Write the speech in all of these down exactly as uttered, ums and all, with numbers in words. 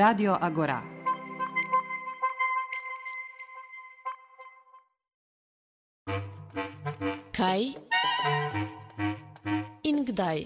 Radio Agora. Kaj in kdaj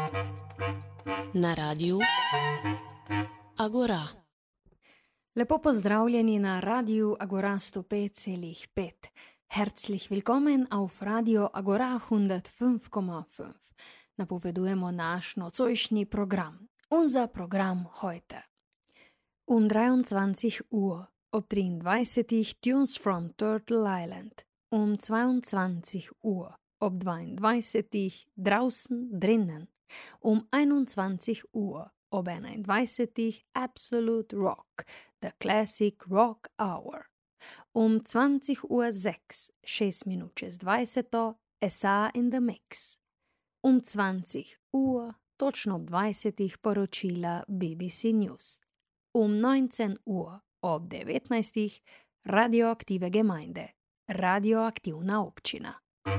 na Radiu Agora. Lepo pozdravljeni na Radiu Agora sto pet celih pet. Herzlich willkommen auf Radio Agora hundertfünf Komma fünf. Napovedujemo naš nocojšnji program. Unser Programm heute. Um dreiundzwanzig Uhr, ob dreiunddreißig Tunes from Turtle Island. Um zweiundzwanzig Uhr, ob zweiunddreißig draußen drinnen. Um einundzwanzig Uhr, ob einunddreißig Absolute Rock, the Classic Rock Hour. Um zwanzig Uhr sechs, šest minut čez dvajset, S A in the Mix. Um zwanzig Uhr, točno ob dvajsetih, poročila B B C News. Um neunzehn Uhr, ob devetnajstih, radioaktive Gemeinde, radioaktivna občina.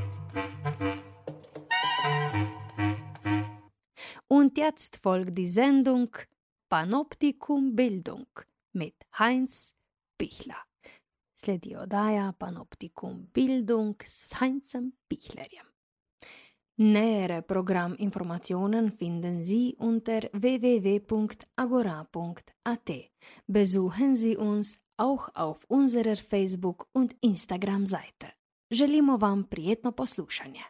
Und jetzt folgt die Sendung Panoptikum Bildung mit Heinz Pichler. Sledi oddaja Panoptikum Bildung s Heinzem Pichlerjem. Nähere Programminformationen finden Sie unter w w w punkt agora punkt a t. Besuchen Sie uns auch auf unserer Facebook- und Instagram-Seite. Želimo vam prijetno poslušanje.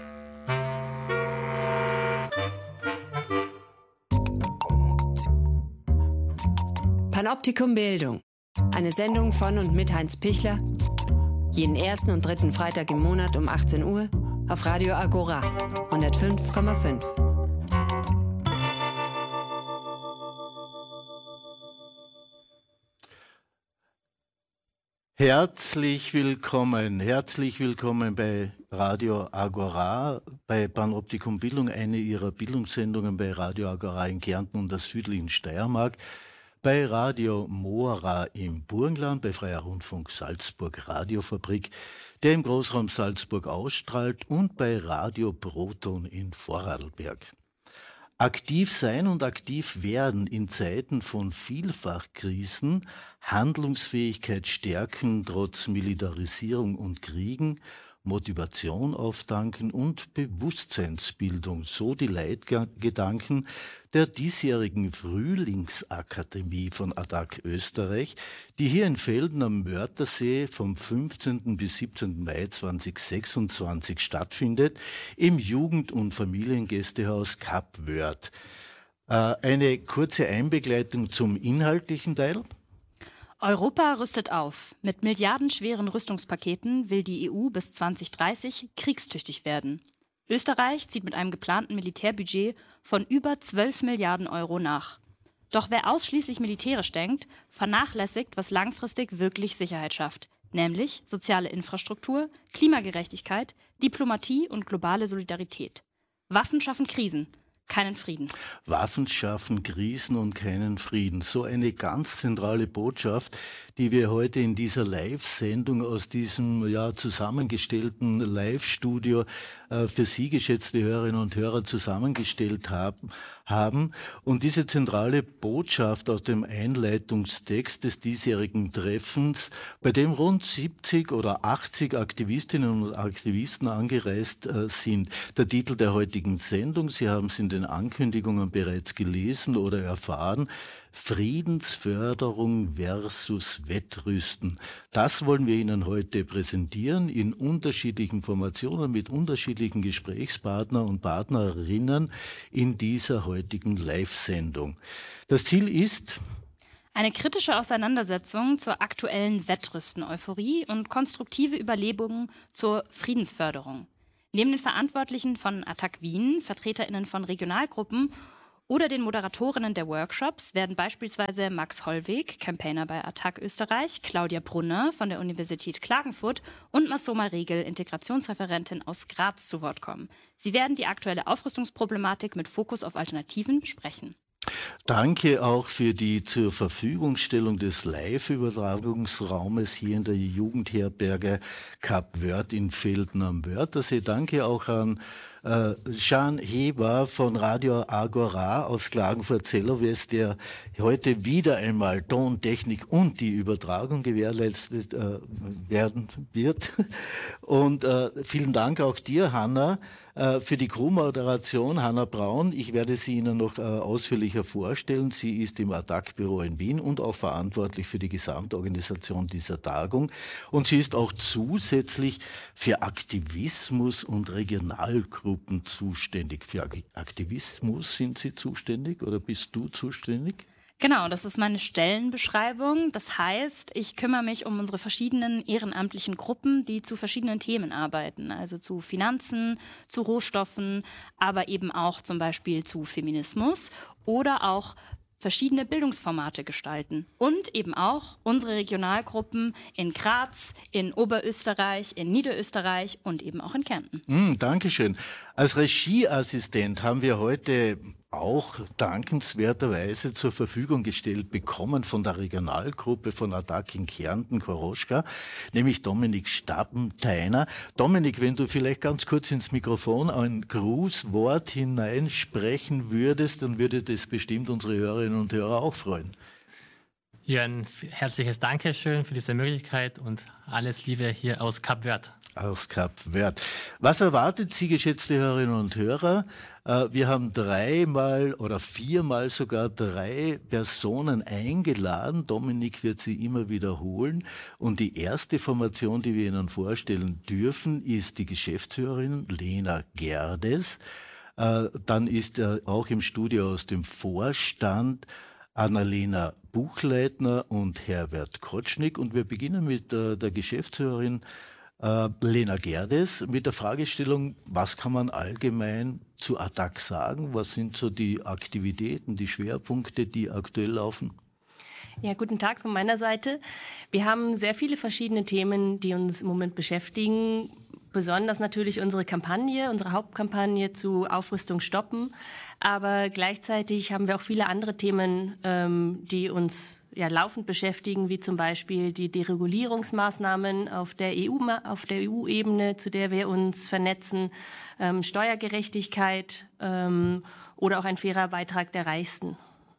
Panoptikum Bildung. Eine Sendung von und mit Heinz Pichler. Jeden ersten und dritten Freitag im Monat um achtzehn Uhr auf Radio Agora hundertfünf Komma fünf. Herzlich willkommen, herzlich willkommen bei Radio Agora, bei Panoptikum Bildung, eine Ihrer Bildungssendungen bei Radio Agora in Kärnten und der südlichen Steiermark, bei Radio Mora im Burgenland, bei Freier Rundfunk Salzburg Radiofabrik, der im Großraum Salzburg ausstrahlt, und bei Radio Proton in Vorarlberg. Aktiv sein und aktiv werden in Zeiten von Vielfachkrisen, Handlungsfähigkeit stärken trotz Militarisierung und Kriegen, Motivation auftanken und Bewusstseinsbildung, so die Leitgedanken der diesjährigen Frühlingsakademie von A T A C Österreich, die hier in Velden am Wörthersee vom fünfzehnten bis siebzehnten Mai zweitausendsechsundzwanzig stattfindet, im Jugend- und Familiengästehaus Kap Wörth. Eine kurze Einbegleitung zum inhaltlichen Teil. Europa rüstet auf. Mit milliardenschweren Rüstungspaketen will die E U bis zweitausenddreißig kriegstüchtig werden. Österreich zieht mit einem geplanten Militärbudget von über zwölf Milliarden Euro nach. Doch wer ausschließlich militärisch denkt, vernachlässigt, was langfristig wirklich Sicherheit schafft, nämlich soziale Infrastruktur, Klimagerechtigkeit, Diplomatie und globale Solidarität. Waffen schaffen Krisen, keinen Frieden. Waffen schaffen Krisen und keinen Frieden. So eine ganz zentrale Botschaft, die wir heute in dieser Live-Sendung aus diesem ja, zusammengestellten Live-Studio äh, für Sie, geschätzte Hörerinnen und Hörer, zusammengestellt haben, haben. Und diese zentrale Botschaft aus dem Einleitungstext des diesjährigen Treffens, bei dem rund siebzig oder achtzig Aktivistinnen und Aktivisten angereist äh, sind. Der Titel der heutigen Sendung, Sie haben es in den Ankündigungen bereits gelesen oder erfahren: Friedensförderung versus Wettrüsten. Das wollen wir Ihnen heute präsentieren in unterschiedlichen Formationen mit unterschiedlichen Gesprächspartnern und Partnerinnen in dieser heutigen Live-Sendung. Das Ziel ist eine kritische Auseinandersetzung zur aktuellen Wettrüsten-Euphorie und konstruktive Überlegungen zur Friedensförderung. Neben den Verantwortlichen von A T A C Wien, VertreterInnen von Regionalgruppen oder den Moderatorinnen der Workshops werden beispielsweise Max Hollweg, Campaigner bei A T A C Österreich, Claudia Brunner von der Universität Klagenfurt und Masoma Regel, Integrationsreferentin aus Graz, zu Wort kommen. Sie werden die aktuelle Aufrüstungsproblematik mit Fokus auf Alternativen sprechen. Danke auch für die zur Verfügungstellung des Live-Übertragungsraumes hier in der Jugendherberge Kap Wörth in Velden am Wörthersee. Danke auch an äh, Jean Heber von Radio Agora aus Klagenfurt-Zellerwest, der heute wieder einmal Tontechnik und die Übertragung gewährleistet äh, werden wird. Und äh, vielen Dank auch dir, Hanna, äh, für die Crew-Moderation. Hanna Braun, ich werde sie Ihnen noch äh, ausführlicher vorstellen. Sie ist im A D A C-Büro in Wien und auch verantwortlich für die Gesamtorganisation dieser Tagung. Und sie ist auch zusätzlich für Aktivismus und Regionalgruppen zuständig. Für Aktivismus sind Sie zuständig oder bist du zuständig? Genau, das ist meine Stellenbeschreibung. Das heißt, ich kümmere mich um unsere verschiedenen ehrenamtlichen Gruppen, die zu verschiedenen Themen arbeiten. Also zu Finanzen, zu Rohstoffen, aber eben auch zum Beispiel zu Feminismus oder auch verschiedene Bildungsformate gestalten. Und eben auch unsere Regionalgruppen in Graz, in Oberösterreich, in Niederösterreich und eben auch in Kärnten. Mm, Dankeschön. Als Regieassistent haben wir heute auch dankenswerterweise zur Verfügung gestellt bekommen von der Regionalgruppe von A D A C in Kärnten, Koroschka, nämlich Dominik Stappenteiner. Dominik, wenn du vielleicht ganz kurz ins Mikrofon ein Grußwort hineinsprechen würdest, dann würde das bestimmt unsere Hörerinnen und Hörer auch freuen. Ja, ein herzliches Dankeschön für diese Möglichkeit und alles Liebe hier aus Kap Vert. Aus Kap Vert. Was erwartet Sie, geschätzte Hörerinnen und Hörer? Wir haben dreimal oder viermal sogar drei Personen eingeladen. Dominik wird sie immer wiederholen. Und die erste Formation, die wir Ihnen vorstellen dürfen, ist die Geschäftsführerin Lena Gerdes. Dann ist auch im Studio aus dem Vorstand Annalena Buchleitner und Herbert Kotschnik. Und wir beginnen mit der Geschäftsführerin Uh, Lena Gerdes mit der Fragestellung, was kann man allgemein zu A D A C sagen? Was sind so die Aktivitäten, die Schwerpunkte, die aktuell laufen? Ja, guten Tag von meiner Seite. Wir haben sehr viele verschiedene Themen, die uns im Moment beschäftigen. Besonders natürlich unsere Kampagne, unsere Hauptkampagne zu Aufrüstung stoppen. Aber gleichzeitig haben wir auch viele andere Themen, ähm, die uns ja, laufend beschäftigen, wie zum Beispiel die Deregulierungsmaßnahmen auf der E U, auf der E U-Ebene, zu der wir uns vernetzen, ähm, Steuergerechtigkeit ähm, oder auch ein fairer Beitrag der Reichsten.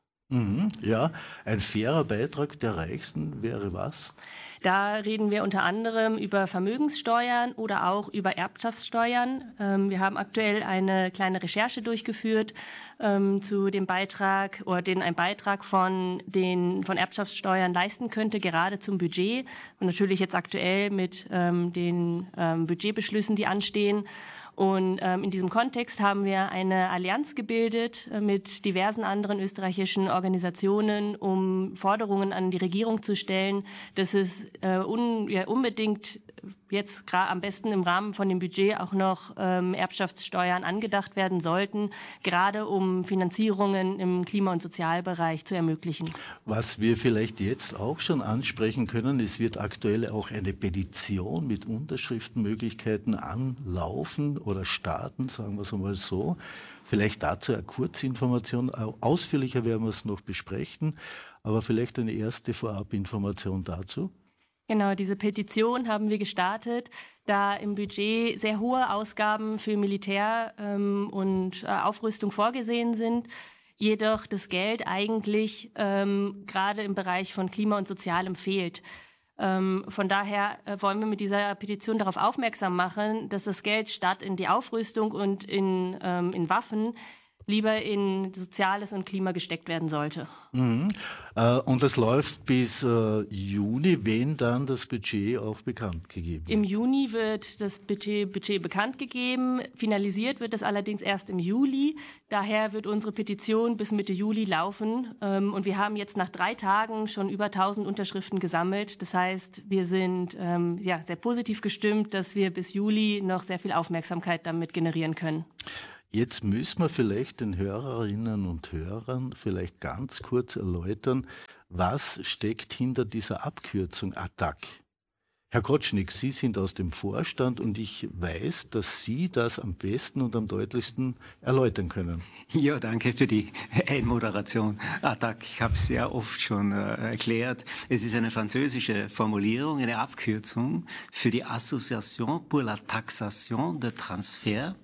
Mhm, ja, ein fairer Beitrag der Reichsten wäre was? Da reden wir unter anderem über Vermögenssteuern oder auch über Erbschaftssteuern. Ähm, wir haben aktuell eine kleine Recherche durchgeführt ähm, zu dem Beitrag oder den ein Beitrag von den von Erbschaftssteuern leisten könnte, gerade zum Budget. Und natürlich jetzt aktuell mit ähm, den ähm, Budgetbeschlüssen, die anstehen. Und ähm, in diesem Kontext haben wir eine Allianz gebildet äh, mit diversen anderen österreichischen Organisationen, um Forderungen an die Regierung zu stellen, dass es äh, un, ja, unbedingt jetzt am besten im Rahmen von dem Budget auch noch ähm, Erbschaftssteuern angedacht werden sollten, gerade um Finanzierungen im Klima- und Sozialbereich zu ermöglichen. Was wir vielleicht jetzt auch schon ansprechen können, es wird aktuell auch eine Petition mit Unterschriftenmöglichkeiten anlaufen oder starten, sagen wir es einmal so. Vielleicht dazu eine Kurzinformation, ausführlicher werden wir es noch besprechen, aber vielleicht eine erste Vorabinformation dazu. Genau, diese Petition haben wir gestartet, da im Budget sehr hohe Ausgaben für Militär ähm, und äh, Aufrüstung vorgesehen sind, jedoch das Geld eigentlich ähm, gerade im Bereich von Klima und Sozialem fehlt. Ähm, von daher äh, wollen wir mit dieser Petition darauf aufmerksam machen, dass das Geld statt in die Aufrüstung und in, ähm, in Waffen lieber in Soziales und Klima gesteckt werden sollte. Mhm. Äh, und das läuft bis äh, Juni, wenn dann das Budget auch bekannt gegeben wird? Im Juni wird das Budget, Budget bekannt gegeben. Finalisiert wird es allerdings erst im Juli. Daher wird unsere Petition bis Mitte Juli laufen. Ähm, und wir haben jetzt nach drei Tagen schon über tausend Unterschriften gesammelt. Das heißt, wir sind ähm, ja, sehr positiv gestimmt, dass wir bis Juli noch sehr viel Aufmerksamkeit damit generieren können. Jetzt müssen wir vielleicht den Hörerinnen und Hörern vielleicht ganz kurz erläutern, was steckt hinter dieser Abkürzung A D A C. Herr Kotschnik, Sie sind aus dem Vorstand und ich weiß, dass Sie das am besten und am deutlichsten erläutern können. Ja, danke für die Einmoderation. A D A C, ich habe es sehr oft schon äh, erklärt. Es ist eine französische Formulierung, eine Abkürzung für die Association pour la taxation de transfert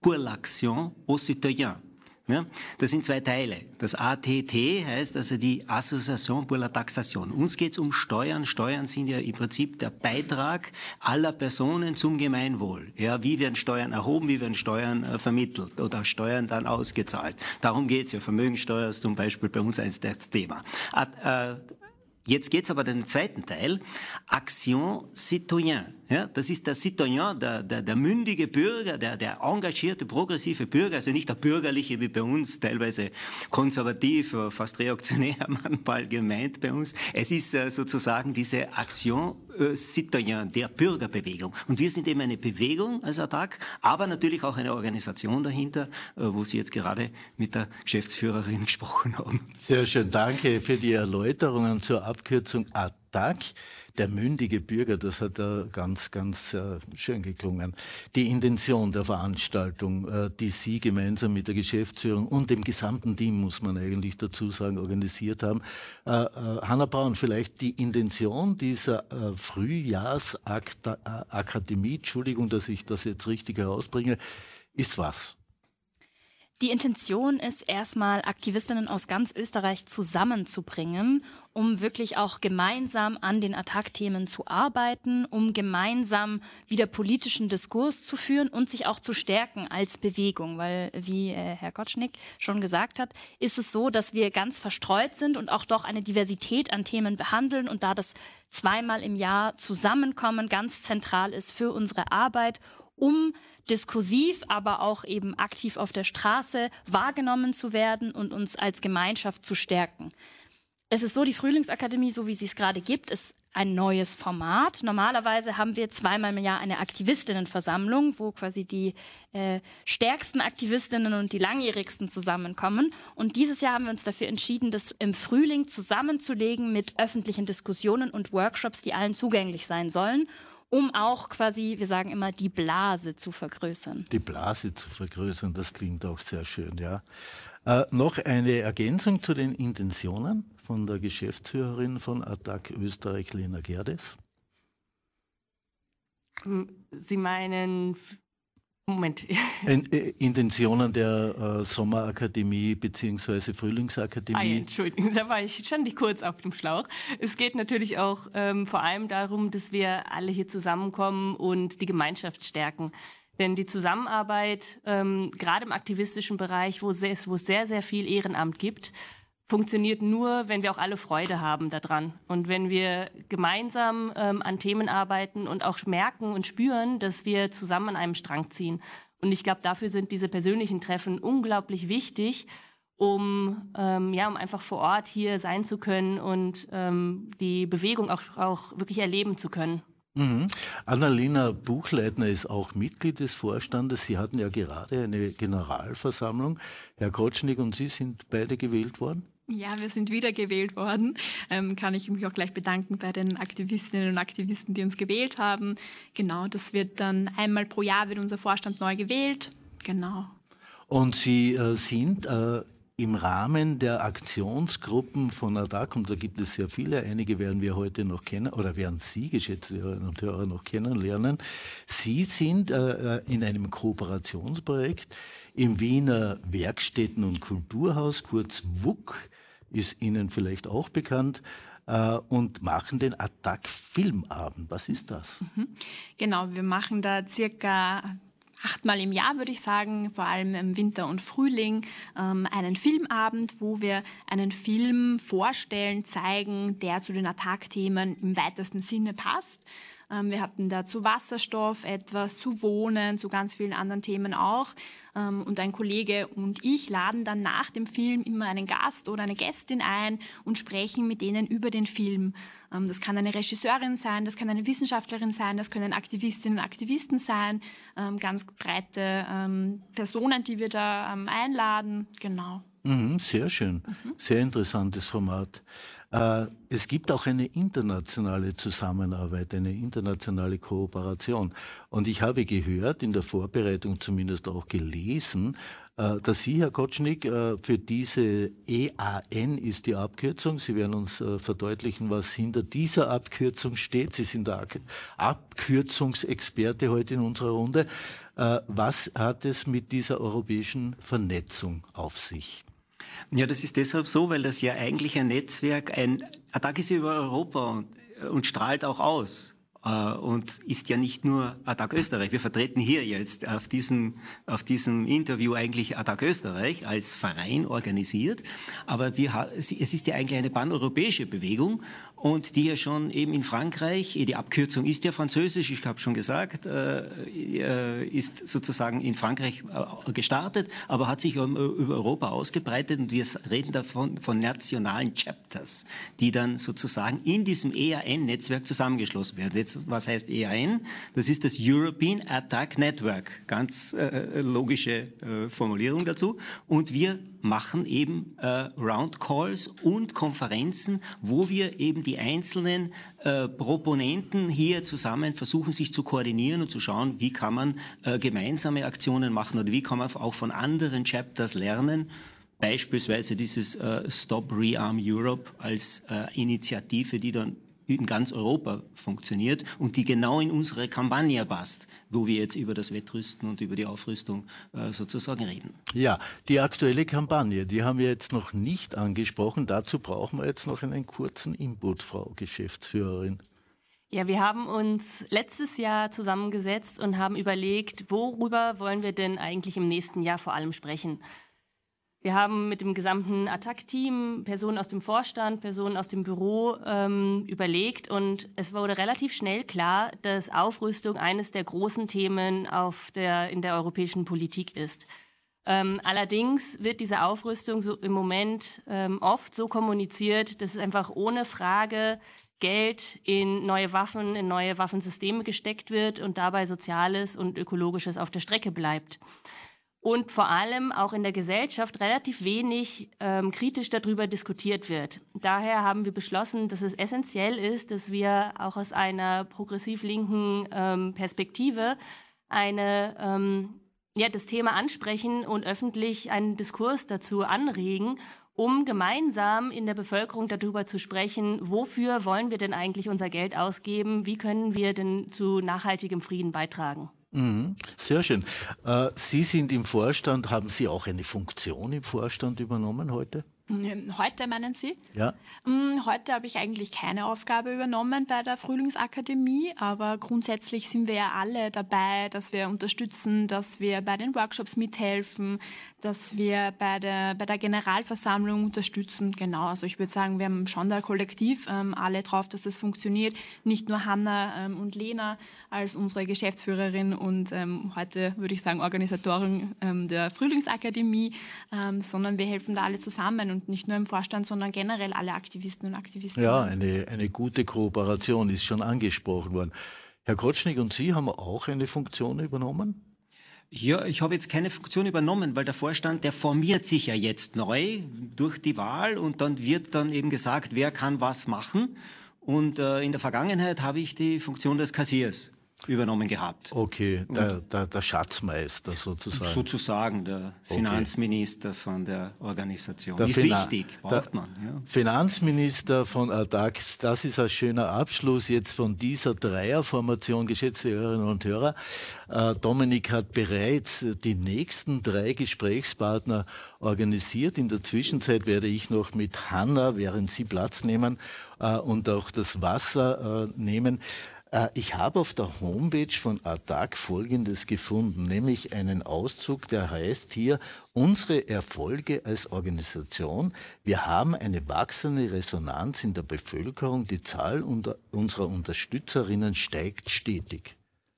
pour l'action aux citoyens. Ja, das sind zwei Teile. Das A T T heißt also die Association pour la Taxation. Uns geht es um Steuern. Steuern sind ja im Prinzip der Beitrag aller Personen zum Gemeinwohl. Ja, wie werden Steuern erhoben, wie werden Steuern äh, vermittelt oder Steuern dann ausgezahlt. Darum geht es ja. Vermögensteuer ist zum Beispiel bei uns eins das Thema. Äh, Jetzt geht's aber den zweiten Teil, Action Citoyen. Ja, das ist der Citoyen, der, der, der mündige Bürger, der, der engagierte, progressive Bürger, also nicht der bürgerliche wie bei uns, teilweise konservativ, fast reaktionär manchmal gemeint bei uns. Es ist äh, sozusagen diese Action äh, Citoyen, der Bürgerbewegung. Und wir sind eben eine Bewegung als A T A C, aber natürlich auch eine Organisation dahinter, äh, wo Sie jetzt gerade mit der Geschäftsführerin gesprochen haben. Sehr schön, danke für die Erläuterungen zur Abkürzung A T A C. Der mündige Bürger, das hat da ganz, ganz äh, schön geklungen. Die Intention der Veranstaltung, äh, die Sie gemeinsam mit der Geschäftsführung und dem gesamten Team, muss man eigentlich dazu sagen, organisiert haben. Äh, äh, Hanna Braun, vielleicht die Intention dieser äh, Frühjahrsakademie, Entschuldigung, dass ich das jetzt richtig herausbringe, ist was? Die Intention ist erstmal, Aktivistinnen aus ganz Österreich zusammenzubringen, um wirklich auch gemeinsam an den A T A C-Themen zu arbeiten, um gemeinsam wieder politischen Diskurs zu führen und sich auch zu stärken als Bewegung. Weil, wie äh, Herr Gottschnick schon gesagt hat, ist es so, dass wir ganz verstreut sind und auch doch eine Diversität an Themen behandeln. Und da das zweimal im Jahr Zusammenkommen ganz zentral ist für unsere Arbeit, um diskursiv, aber auch eben aktiv auf der Straße wahrgenommen zu werden und uns als Gemeinschaft zu stärken. Es ist so, die Frühlingsakademie, so wie sie es gerade gibt, ist ein neues Format. Normalerweise haben wir zweimal im Jahr eine Aktivistinnenversammlung, wo quasi die äh, stärksten Aktivistinnen und die langjährigsten zusammenkommen. Und dieses Jahr haben wir uns dafür entschieden, das im Frühling zusammenzulegen mit öffentlichen Diskussionen und Workshops, die allen zugänglich sein sollen, um auch quasi, wir sagen immer, die Blase zu vergrößern. Die Blase zu vergrößern, das klingt auch sehr schön, ja. Äh, noch eine Ergänzung zu den Intentionen von der Geschäftsführerin von A T A C Österreich, Lena Gerdes. Sie meinen... Moment. Intentionen der äh, Sommerakademie bzw. Frühlingsakademie. Ah, ja, Entschuldigung, da war ich, stand ich kurz auf dem Schlauch. Es geht natürlich auch ähm, vor allem darum, dass wir alle hier zusammenkommen und die Gemeinschaft stärken. Denn die Zusammenarbeit, ähm, gerade im aktivistischen Bereich, wo es sehr, wo es sehr, sehr viel Ehrenamt gibt, funktioniert nur, wenn wir auch alle Freude haben daran. Und wenn wir gemeinsam ähm, an Themen arbeiten und auch merken und spüren, dass wir zusammen an einem Strang ziehen. Und ich glaube, dafür sind diese persönlichen Treffen unglaublich wichtig, um, ähm, ja, um einfach vor Ort hier sein zu können und ähm, die Bewegung auch, auch wirklich erleben zu können. Mhm. Annalena Buchleitner ist auch Mitglied des Vorstandes. Sie hatten ja gerade eine Generalversammlung. Herr Gottschnick und Sie sind beide gewählt worden? Ja, wir sind wieder gewählt worden. Ähm, kann ich mich auch gleich bedanken bei den Aktivistinnen und Aktivisten, die uns gewählt haben. Genau, das wird dann einmal pro Jahr wird unser Vorstand neu gewählt. Genau. Und Sie äh, sind äh, im Rahmen der Aktionsgruppen von A T A C, und da gibt es sehr viele, einige werden wir heute noch kennen, oder werden Sie, geschätzte Hörerinnen und Hörer, noch kennenlernen. Sie sind äh, in einem Kooperationsprojekt im Wiener Werkstätten- und Kulturhaus, kurz W U K, ist Ihnen vielleicht auch bekannt, äh, und machen den A T A C-Filmabend. Was ist das? Mhm. Genau, wir machen da circa achtmal im Jahr, würde ich sagen, vor allem im Winter und Frühling, ähm, einen Filmabend, wo wir einen Film vorstellen, zeigen, der zu den A T A C-Themen im weitesten Sinne passt. Ähm, wir hatten da zu Wasserstoff etwas, zu Wohnen, zu ganz vielen anderen Themen auch. Ähm, und ein Kollege und ich laden dann nach dem Film immer einen Gast oder eine Gästin ein und sprechen mit denen über den Film. Ähm, das kann eine Regisseurin sein, das kann eine Wissenschaftlerin sein, das können Aktivistinnen und Aktivisten sein, ähm, ganz breite ähm, Personen, die wir da ähm, einladen. Genau. Mhm, sehr schön, mhm. Sehr interessantes Format. Äh, es gibt auch eine internationale Zusammenarbeit, eine internationale Kooperation. Und ich habe gehört, in der Vorbereitung zumindest auch gelesen, äh, dass Sie, Herr Kotschnig, äh, für diese E A N ist die Abkürzung. Sie werden uns äh, verdeutlichen, was hinter dieser Abkürzung steht. Sie sind der Ak- Abkürzungsexperte heute in unserer Runde. Äh, was hat es mit dieser europäischen Vernetzung auf sich? Ja, das ist deshalb so, weil das ja eigentlich ein Netzwerk, ein Attac ist über Europa und, und strahlt auch aus. Und ist ja nicht nur Attac Österreich. Wir vertreten hier jetzt auf diesem, auf diesem Interview eigentlich Attac Österreich als Verein organisiert. Aber wir, es ist ja eigentlich eine paneuropäische Bewegung und die ja schon eben in Frankreich, die Abkürzung ist ja französisch, ich habe schon gesagt, äh, ist sozusagen in Frankreich gestartet, aber hat sich über Europa ausgebreitet und wir reden davon von nationalen Chapters, die dann sozusagen in diesem E A N-Netzwerk zusammengeschlossen werden. Jetzt, was heißt E A N? Das ist das European Attac Network. Ganz äh, logische äh, Formulierung dazu. Und wir machen eben äh, Roundcalls und Konferenzen, wo wir eben die einzelnen äh, Proponenten hier zusammen versuchen, sich zu koordinieren und zu schauen, wie kann man äh, gemeinsame Aktionen machen oder wie kann man auch von anderen Chapters lernen. Beispielsweise dieses äh, Stop Rearm Europe als äh, Initiative, die dann in ganz Europa funktioniert und die genau in unsere Kampagne passt, wo wir jetzt über das Wettrüsten und über die Aufrüstung äh, sozusagen reden. Ja, die aktuelle Kampagne, die haben wir jetzt noch nicht angesprochen. Dazu brauchen wir jetzt noch einen kurzen Input, Frau Geschäftsführerin. Ja, wir haben uns letztes Jahr zusammengesetzt und haben überlegt, worüber wollen wir denn eigentlich im nächsten Jahr vor allem sprechen. Wir haben mit dem gesamten Attac-Team, Personen aus dem Vorstand, Personen aus dem Büro ähm, überlegt und es wurde relativ schnell klar, dass Aufrüstung eines der großen Themen auf der, in der europäischen Politik ist. Ähm, allerdings wird diese Aufrüstung so im Moment ähm, oft so kommuniziert, dass es einfach ohne Frage Geld in neue Waffen, in neue Waffensysteme gesteckt wird und dabei Soziales und Ökologisches auf der Strecke bleibt. Und vor allem auch in der Gesellschaft relativ wenig ähm, kritisch darüber diskutiert wird. Daher haben wir beschlossen, dass es essentiell ist, dass wir auch aus einer progressiv-linken ähm, Perspektive eine, ähm, ja, das Thema ansprechen und öffentlich einen Diskurs dazu anregen, um gemeinsam in der Bevölkerung darüber zu sprechen, wofür wollen wir denn eigentlich unser Geld ausgeben, wie können wir denn zu nachhaltigem Frieden beitragen. Mhm, sehr schön. Äh, Sie sind im Vorstand, haben Sie auch eine Funktion im Vorstand übernommen heute? Heute meinen Sie? Ja. Heute habe ich eigentlich keine Aufgabe übernommen bei der Frühlingsakademie, aber grundsätzlich sind wir ja alle dabei, dass wir unterstützen, dass wir bei den Workshops mithelfen, dass wir bei der, bei der Generalversammlung unterstützen. Genau, also ich würde sagen, wir haben schon da kollektiv ähm, alle drauf, dass das funktioniert. Nicht nur Hanna ähm, und Lena als unsere Geschäftsführerin und ähm, heute würde ich sagen Organisatorin ähm, der Frühlingsakademie, ähm, sondern wir helfen da alle zusammen. Und nicht nur im Vorstand, sondern generell alle Aktivisten und Aktivistinnen. Ja, eine, eine gute Kooperation ist schon angesprochen worden. Herr Kotschnig, und Sie haben auch eine Funktion übernommen? Ja, ich habe jetzt keine Funktion übernommen, weil der Vorstand, der formiert sich ja jetzt neu durch die Wahl und dann wird dann eben gesagt, wer kann was machen. Und äh, in der Vergangenheit habe ich die Funktion des Kassiers übernommen gehabt. Okay, der, der, der Schatzmeister sozusagen. Sozusagen der Finanzminister okay. von der Organisation. Der ist Fina- wichtig, braucht man. Ja. Finanzminister von Attac, das ist ein schöner Abschluss jetzt von dieser Dreierformation, geschätzte Hörerinnen und Hörer. Äh, Dominik hat bereits die nächsten drei Gesprächspartner organisiert. In der Zwischenzeit werde ich noch mit Hanna, während Sie Platz nehmen, äh, und auch das Wasser äh, nehmen. Ich habe auf der Homepage von Attac Folgendes gefunden, nämlich einen Auszug, der heißt hier, unsere Erfolge als Organisation. Wir haben eine wachsende Resonanz in der Bevölkerung, die Zahl unserer Unterstützerinnen steigt stetig.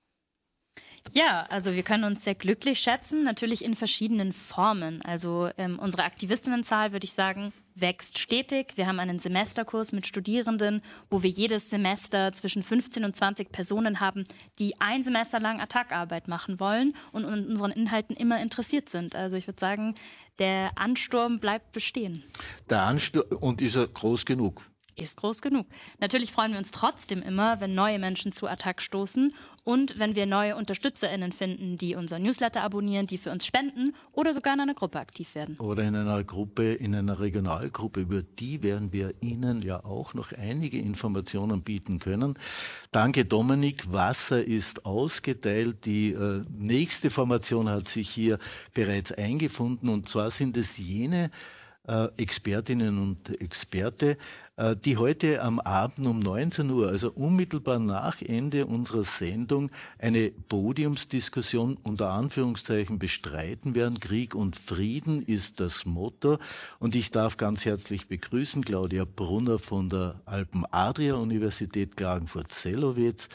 Ja, also wir können uns sehr glücklich schätzen, natürlich in verschiedenen Formen. Also ähm, unsere Aktivistinnenzahl, würde ich sagen, wächst stetig. Wir haben einen Semesterkurs mit Studierenden, wo wir jedes Semester zwischen fünfzehn und zwanzig Personen haben, die ein Semester lang Attac-Arbeit machen wollen und an unseren Inhalten immer interessiert sind. Also ich würde sagen, der Ansturm bleibt bestehen. Der Ansturm, und ist er groß genug? Ist groß genug. Natürlich freuen wir uns trotzdem immer, wenn neue Menschen zu Attac stoßen und wenn wir neue UnterstützerInnen finden, die unseren Newsletter abonnieren, die für uns spenden oder sogar in einer Gruppe aktiv werden. Oder in einer Gruppe, in einer Regionalgruppe, über die werden wir Ihnen ja auch noch einige Informationen bieten können. Danke, Dominik. Wasser ist ausgeteilt. Die äh, nächste Formation hat sich hier bereits eingefunden, und zwar sind es jene Äh, Expertinnen und Experte, äh, die heute am Abend um neunzehn Uhr, also unmittelbar nach Ende unserer Sendung, eine Podiumsdiskussion unter Anführungszeichen bestreiten werden. Krieg und Frieden ist das Motto. Und ich darf ganz herzlich begrüßen Claudia Brunner von der Alpen-Adria-Universität Klagenfurt-Sellowitz,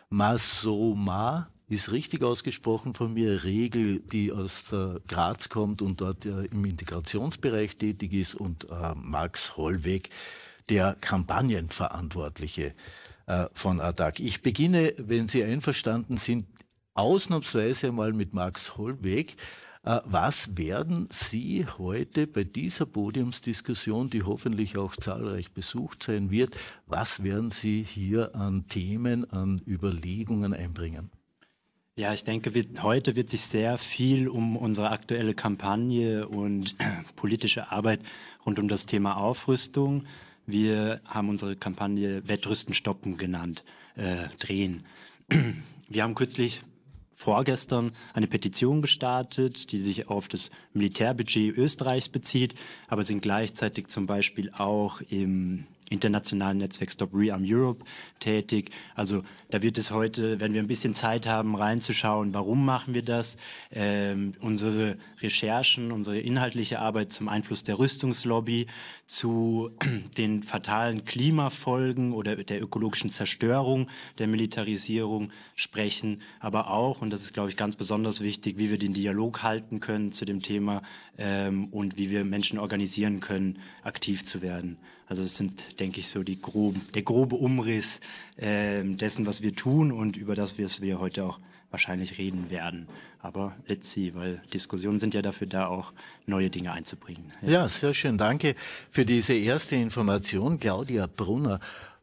Masoma, ist richtig ausgesprochen von mir, Regel, die aus äh, Graz kommt und dort äh, im Integrationsbereich tätig ist, und äh, Max Hollweg, der Kampagnenverantwortliche äh, von Attac. Ich beginne, wenn Sie einverstanden sind, ausnahmsweise mal mit Max Hollweg. Äh, was werden Sie heute bei dieser Podiumsdiskussion, die hoffentlich auch zahlreich besucht sein wird, was werden Sie hier an Themen, an Überlegungen einbringen? Ja, ich denke, wird, heute wird sich sehr viel um unsere aktuelle Kampagne und politische Arbeit rund um das Thema Aufrüstung. Wir haben unsere Kampagne Wettrüsten stoppen genannt, äh, drehen. Wir haben kürzlich vorgestern eine Petition gestartet, die sich auf das Militärbudget Österreichs bezieht, aber sind gleichzeitig zum Beispiel auch im internationalen Netzwerk Stop Rearm Europe tätig. Also da wird es heute, wenn wir ein bisschen Zeit haben, reinzuschauen, warum machen wir das, ähm, unsere Recherchen, unsere inhaltliche Arbeit zum Einfluss der Rüstungslobby, zu den fatalen Klimafolgen oder der ökologischen Zerstörung der Militarisierung sprechen, aber auch, und das ist, glaube ich, ganz besonders wichtig, wie wir den Dialog halten können zu dem Thema ähm, und wie wir Menschen organisieren können, aktiv zu werden. Also das sind, denke ich, so die groben, der grobe Umriss äh, dessen, was wir tun und über das wir heute auch wahrscheinlich reden werden. Aber let's see, weil Diskussionen sind ja dafür da, auch neue Dinge einzubringen. Ja, ja, sehr schön. Danke für diese erste Information. Claudia Brunner,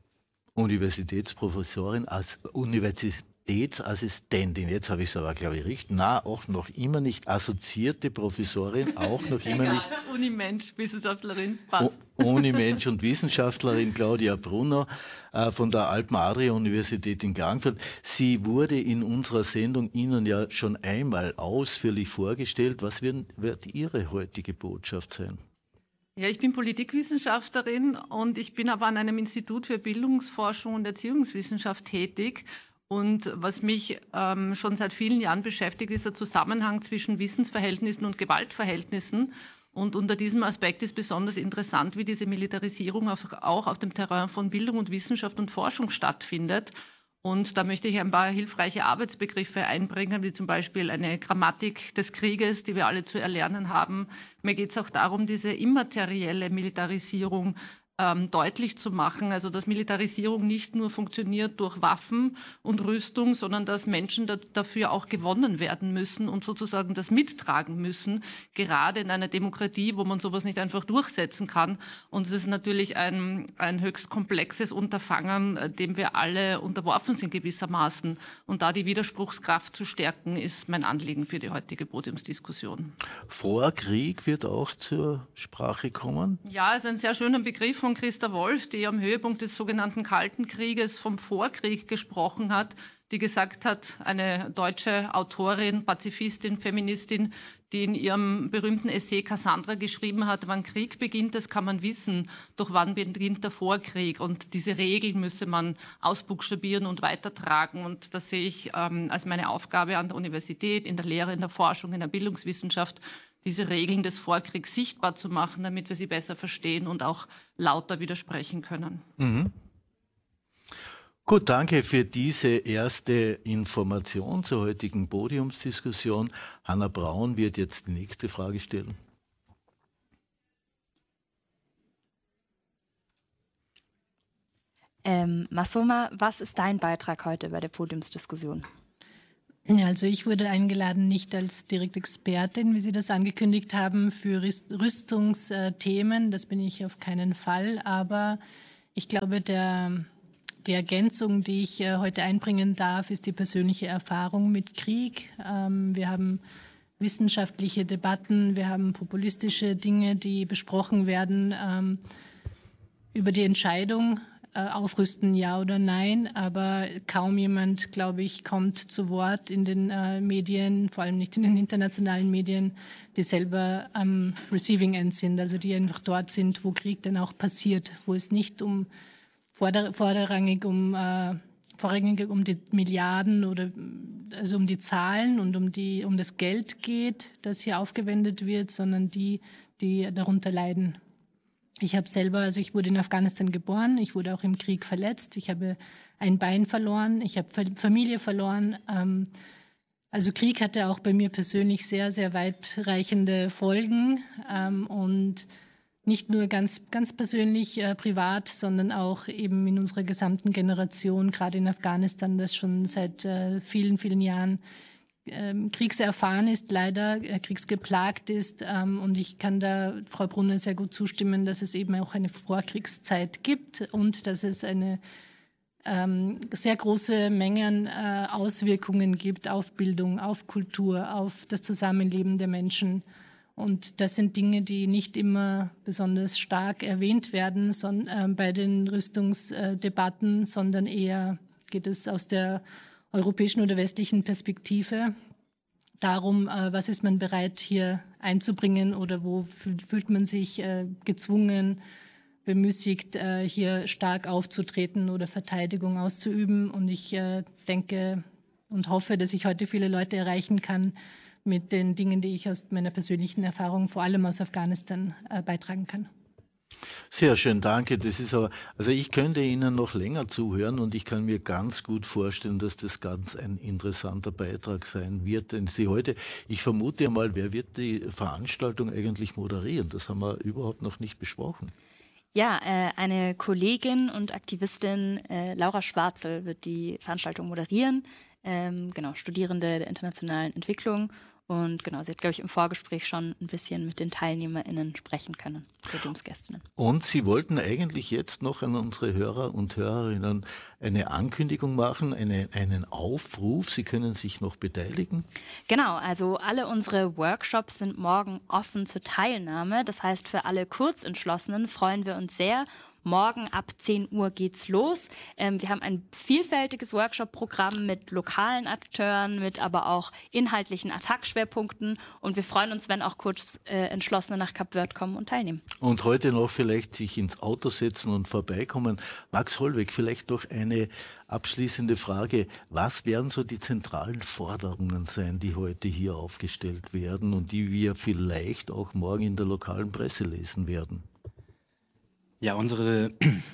Universitätsprofessorin, als Universitätsassistentin, jetzt habe ich es aber, glaube ich, richtig, na, auch noch immer nicht assoziierte Professorin, auch noch immer nicht Unimensch, Wissenschaftlerin, passt. Unimensch und Wissenschaftlerin Claudia Brunner äh, von der Alpen-Adria-Universität in Klagenfurt. Sie wurde in unserer Sendung Ihnen ja schon einmal ausführlich vorgestellt. Was wird, wird Ihre heutige Botschaft sein? Ja, ich bin Politikwissenschaftlerin und ich bin aber an einem Institut für Bildungsforschung und Erziehungswissenschaft tätig. Und was mich ähm, schon seit vielen Jahren beschäftigt, ist der Zusammenhang zwischen Wissensverhältnissen und Gewaltverhältnissen. Und unter diesem Aspekt ist besonders interessant, wie diese Militarisierung auf, auch auf dem Terrain von Bildung und Wissenschaft und Forschung stattfindet. Und da möchte ich ein paar hilfreiche Arbeitsbegriffe einbringen, wie zum Beispiel eine Grammatik des Krieges, die wir alle zu erlernen haben. Mir geht es auch darum, diese immaterielle Militarisierung Ähm, deutlich zu machen, also dass Militarisierung nicht nur funktioniert durch Waffen und Rüstung, sondern dass Menschen da, dafür auch gewonnen werden müssen und sozusagen das mittragen müssen, gerade in einer Demokratie, wo man sowas nicht einfach durchsetzen kann. Und es ist natürlich ein, ein höchst komplexes Unterfangen, dem wir alle unterworfen sind gewissermaßen. Und da die Widerspruchskraft zu stärken, ist mein Anliegen für die heutige Podiumsdiskussion. Vor Krieg wird auch zur Sprache kommen? Ja, es ist ein sehr schöner Begriff von Christa Wolf, die am Höhepunkt des sogenannten Kalten Krieges vom Vorkrieg gesprochen hat, die gesagt hat, eine deutsche Autorin, Pazifistin, Feministin, die in ihrem berühmten Essay Cassandra geschrieben hat, wann Krieg beginnt, das kann man wissen, doch wann beginnt der Vorkrieg? Und diese Regeln müsse man ausbuchstabieren und weitertragen. Und das sehe ich ähm, als meine Aufgabe an der Universität, in der Lehre, in der Forschung, in der Bildungswissenschaft, diese Regeln des Vorkriegs sichtbar zu machen, damit wir sie besser verstehen und auch lauter widersprechen können. Mhm. Gut, danke für diese erste Information zur heutigen Podiumsdiskussion. Hanna Braun wird jetzt die nächste Frage stellen. Ähm, Masoma, was ist dein Beitrag heute bei der Podiumsdiskussion? Ja, also ich wurde eingeladen, nicht als direkte Expertin, wie Sie das angekündigt haben, für Rüstungsthemen. Das bin ich auf keinen Fall. Aber Ich glaube, der, die Ergänzung, die ich äh, heute einbringen darf, ist die persönliche Erfahrung mit Krieg. Ähm, wir haben wissenschaftliche Debatten, wir haben populistische Dinge, die besprochen werden ähm, über die Entscheidung, aufrüsten, ja oder nein, aber kaum jemand, glaube ich, kommt zu Wort in den äh, Medien, vor allem nicht in den internationalen Medien, die selber am Receiving End sind, also die einfach dort sind, wo Krieg dann auch passiert, wo es nicht um vorder vorderrangig um äh, vorrangig um die Milliarden oder also um die Zahlen und um die um das Geld geht, das hier aufgewendet wird, sondern die, die darunter leiden. Ich habe selber, also ich wurde in Afghanistan geboren, ich wurde auch im Krieg verletzt, ich habe ein Bein verloren, ich habe Familie verloren. Ähm, also Krieg hatte auch bei mir persönlich sehr, sehr weitreichende Folgen ähm, und nicht nur ganz, ganz persönlich, äh, privat, sondern auch eben in unserer gesamten Generation, gerade in Afghanistan, das schon seit äh, vielen, vielen Jahren Ähm, kriegserfahren ist, leider äh, kriegsgeplagt ist. Ähm, und ich kann da Frau Brunner sehr gut zustimmen, dass es eben auch eine Vorkriegszeit gibt und dass es eine ähm, sehr große Mengen äh, Auswirkungen gibt auf Bildung, auf Kultur, auf das Zusammenleben der Menschen. Und das sind Dinge, die nicht immer besonders stark erwähnt werden sondern, äh, bei den Rüstungsdebatten, sondern eher geht es aus der europäischen oder westlichen Perspektive darum, äh, was ist man bereit hier einzubringen oder wo fühlt, fühlt man sich äh, gezwungen, bemüßigt, äh, hier stark aufzutreten oder Verteidigung auszuüben. Und ich äh, denke und hoffe, dass ich heute viele Leute erreichen kann mit den Dingen, die ich aus meiner persönlichen Erfahrung, vor allem aus Afghanistan, äh, beitragen kann. Sehr schön, danke. Das ist aber, also ich könnte Ihnen noch länger zuhören und ich kann mir ganz gut vorstellen, dass das ganz ein interessanter Beitrag sein wird, den Sie heute, ich vermute mal, wer wird die Veranstaltung eigentlich moderieren? Das haben wir überhaupt noch nicht besprochen. Ja, äh, eine Kollegin und Aktivistin, äh, Laura Schwarzel, wird die Veranstaltung moderieren. Ähm, genau, Studierende der internationalen Entwicklung. Und genau, sie hat, glaube ich, im Vorgespräch schon ein bisschen mit den TeilnehmerInnen sprechen können, Podiumsgästinnen. Und Sie wollten eigentlich jetzt noch an unsere Hörer und Hörerinnen eine Ankündigung machen, eine, einen Aufruf. Sie können sich noch beteiligen. Genau, also alle unsere Workshops sind morgen offen zur Teilnahme. Das heißt, für alle Kurzentschlossenen freuen wir uns sehr. Morgen ab zehn Uhr geht's los. Ähm, wir haben ein vielfältiges Workshop-Programm mit lokalen Akteuren, mit aber auch inhaltlichen Attack-Schwerpunkten. Und wir freuen uns, wenn auch Kurzentschlossene nach Kap Verde kommen und teilnehmen. Und heute noch vielleicht sich ins Auto setzen und vorbeikommen. Max Hollweg, vielleicht doch eine abschließende Frage. Was werden so die zentralen Forderungen sein, die heute hier aufgestellt werden und die wir vielleicht auch morgen in der lokalen Presse lesen werden? Ja, unsere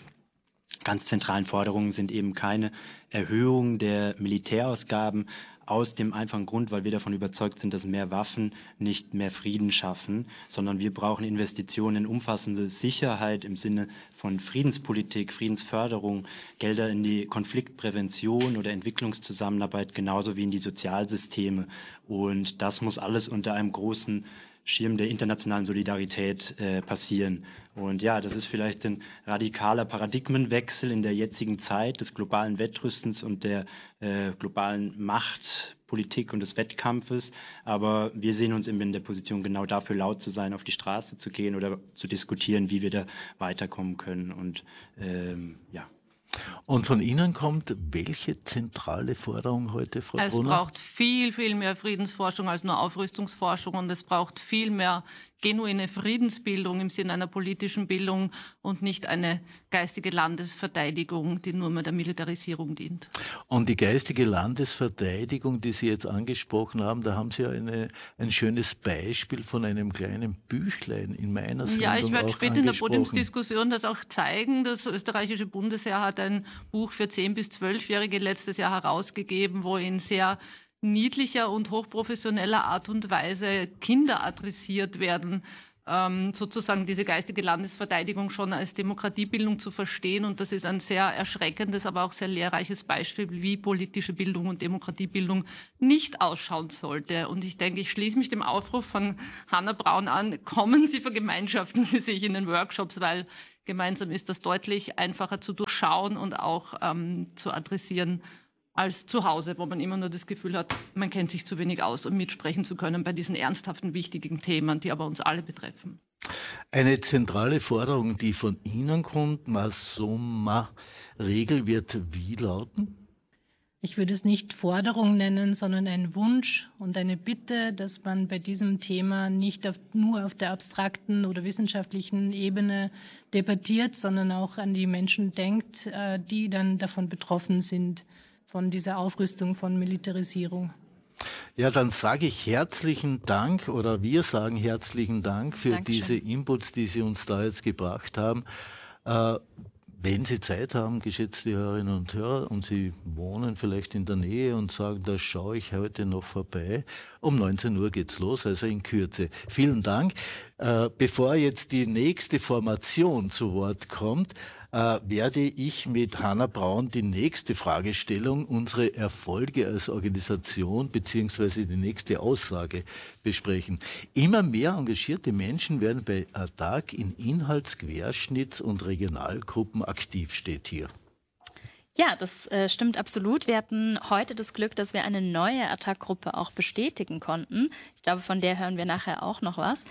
ganz zentralen Forderungen sind eben keine Erhöhung der Militärausgaben aus dem einfachen Grund, weil wir davon überzeugt sind, dass mehr Waffen nicht mehr Frieden schaffen, sondern wir brauchen Investitionen in umfassende Sicherheit im Sinne von Friedenspolitik, Friedensförderung, Gelder in die Konfliktprävention oder Entwicklungszusammenarbeit, genauso wie in die Sozialsysteme. Und das muss alles unter einem großen Schirm der internationalen Solidarität äh, passieren. Und ja, das ist vielleicht ein radikaler Paradigmenwechsel in der jetzigen Zeit des globalen Wettrüstens und der äh, globalen Machtpolitik und des Wettkampfes. Aber wir sehen uns eben in der Position, genau dafür laut zu sein, auf die Straße zu gehen oder zu diskutieren, wie wir da weiterkommen können. Und ähm, ja. Und von Ihnen kommt welche zentrale Forderung heute, Frau Es Brunner? braucht viel, viel mehr Friedensforschung als nur Aufrüstungsforschung und es braucht viel mehr genuine Friedensbildung im Sinne einer politischen Bildung und nicht eine geistige Landesverteidigung, die nur mehr der Militarisierung dient. Und die geistige Landesverteidigung, die Sie jetzt angesprochen haben, da haben Sie ja eine, ein schönes Beispiel von einem kleinen Büchlein in meiner Sendung Ja, ich werde auch später in der angesprochen. Podiumsdiskussion das auch zeigen. Das österreichische Bundesheer hat ein Buch für zehn- bis zwölfjährige letztes Jahr herausgegeben, wo in sehr niedlicher und hochprofessioneller Art und Weise Kinder adressiert werden, ähm, sozusagen diese geistige Landesverteidigung schon als Demokratiebildung zu verstehen. Und das ist ein sehr erschreckendes, aber auch sehr lehrreiches Beispiel, wie politische Bildung und Demokratiebildung nicht ausschauen sollte. Und ich denke, ich schließe mich dem Aufruf von Hanna Braun an, kommen Sie, vergemeinschaften Sie sich in den Workshops, weil gemeinsam ist das deutlich einfacher zu durchschauen und auch ähm, zu adressieren als zu Hause, wo man immer nur das Gefühl hat, man kennt sich zu wenig aus, um mitsprechen zu können bei diesen ernsthaften, wichtigen Themen, die aber uns alle betreffen. Eine zentrale Forderung, die von Ihnen kommt, Masoma-Regel, wird wie lauten? Ich würde es nicht Forderung nennen, sondern ein Wunsch und eine Bitte, dass man bei diesem Thema nicht auf, nur auf der abstrakten oder wissenschaftlichen Ebene debattiert, sondern auch an die Menschen denkt, die dann davon betroffen sind, von dieser Aufrüstung, von Militarisierung. Ja, dann sage ich herzlichen Dank oder wir sagen herzlichen Dank für Dankeschön. diese Inputs, die Sie uns da jetzt gebracht haben. Äh, Wenn Sie Zeit haben, geschätzte Hörerinnen und Hörer, und Sie wohnen vielleicht in der Nähe und sagen, da schaue ich heute noch vorbei, um neunzehn Uhr geht's los, also in Kürze. Vielen Dank. Äh, bevor jetzt die nächste Formation zu Wort kommt, äh, werde ich mit Hanna Braun die nächste Fragestellung, unsere Erfolge als Organisation beziehungsweise die nächste Aussage besprechen. Immer mehr engagierte Menschen werden bei A T A C in Inhalts-, Querschnitts- und Regionalgruppen aktiv, steht hier. Ja, das äh, stimmt absolut. Wir hatten heute das Glück, dass wir eine neue A T A C-Gruppe auch bestätigen konnten. Ich glaube, von der hören wir nachher auch noch was.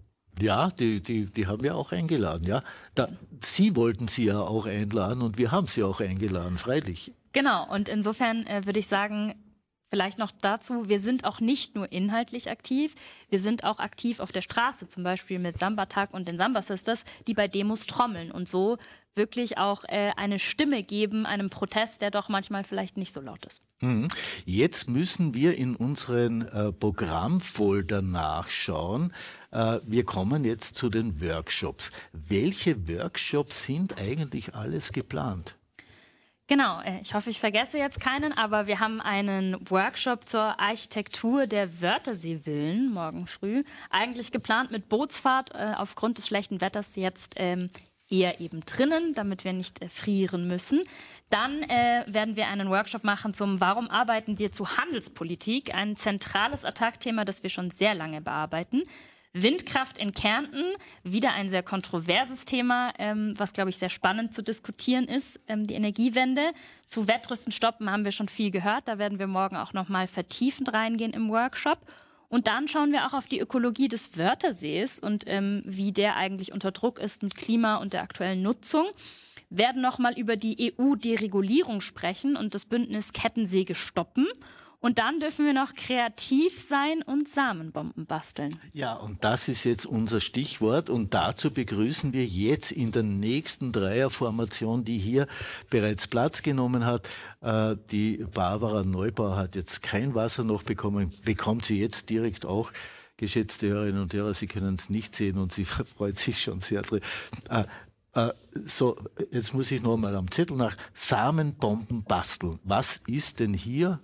Ja, die, die, die haben wir auch eingeladen. Ja. Da, Sie wollten sie ja auch einladen und wir haben sie auch eingeladen, freilich. Genau, und insofern äh, würde ich sagen, vielleicht noch dazu, wir sind auch nicht nur inhaltlich aktiv, wir sind auch aktiv auf der Straße, zum Beispiel mit Samba-Tag und den Samba Sisters, die bei Demos trommeln und so wirklich auch äh, eine Stimme geben, einem Protest, der doch manchmal vielleicht nicht so laut ist. Mhm. Jetzt müssen wir in unseren äh, Programmfolder nachschauen. Äh, wir kommen jetzt zu den Workshops. Welche Workshops sind eigentlich alles geplant? Genau, ich hoffe, ich vergesse jetzt keinen, aber wir haben einen Workshop zur Architektur der Wörtherseevillen morgen früh. Eigentlich geplant mit Bootsfahrt, äh, aufgrund des schlechten Wetters jetzt ähm, eher eben drinnen, damit wir nicht äh, frieren müssen. Dann äh, werden wir einen Workshop machen zum Warum arbeiten wir zu Handelspolitik, ein zentrales A T A C-Thema, das wir schon sehr lange bearbeiten. Windkraft in Kärnten, wieder ein sehr kontroverses Thema, ähm, was, glaube ich, sehr spannend zu diskutieren ist, ähm, die Energiewende. Zu Wettrüsten stoppen haben wir schon viel gehört, da werden wir morgen auch noch mal vertiefend reingehen im Workshop. Und dann schauen wir auch auf die Ökologie des Wörthersees und ähm, wie der eigentlich unter Druck ist mit Klima und der aktuellen Nutzung. Wir werden noch mal über die E U-Deregulierung sprechen und das Bündnis Kettensäge stoppen. Und dann dürfen wir noch kreativ sein und Samenbomben basteln. Ja, und das ist jetzt unser Stichwort. Und dazu begrüßen wir jetzt in der nächsten Dreierformation, die hier bereits Platz genommen hat. Äh, die Barbara Neubauer hat jetzt kein Wasser noch bekommen, bekommt sie jetzt direkt auch. Geschätzte Hörerinnen und Hörer, Sie können es nicht sehen und sie freut sich schon sehr drin. Äh, äh, so, jetzt muss ich noch mal am Zettel nach Samenbomben basteln. Was ist denn hier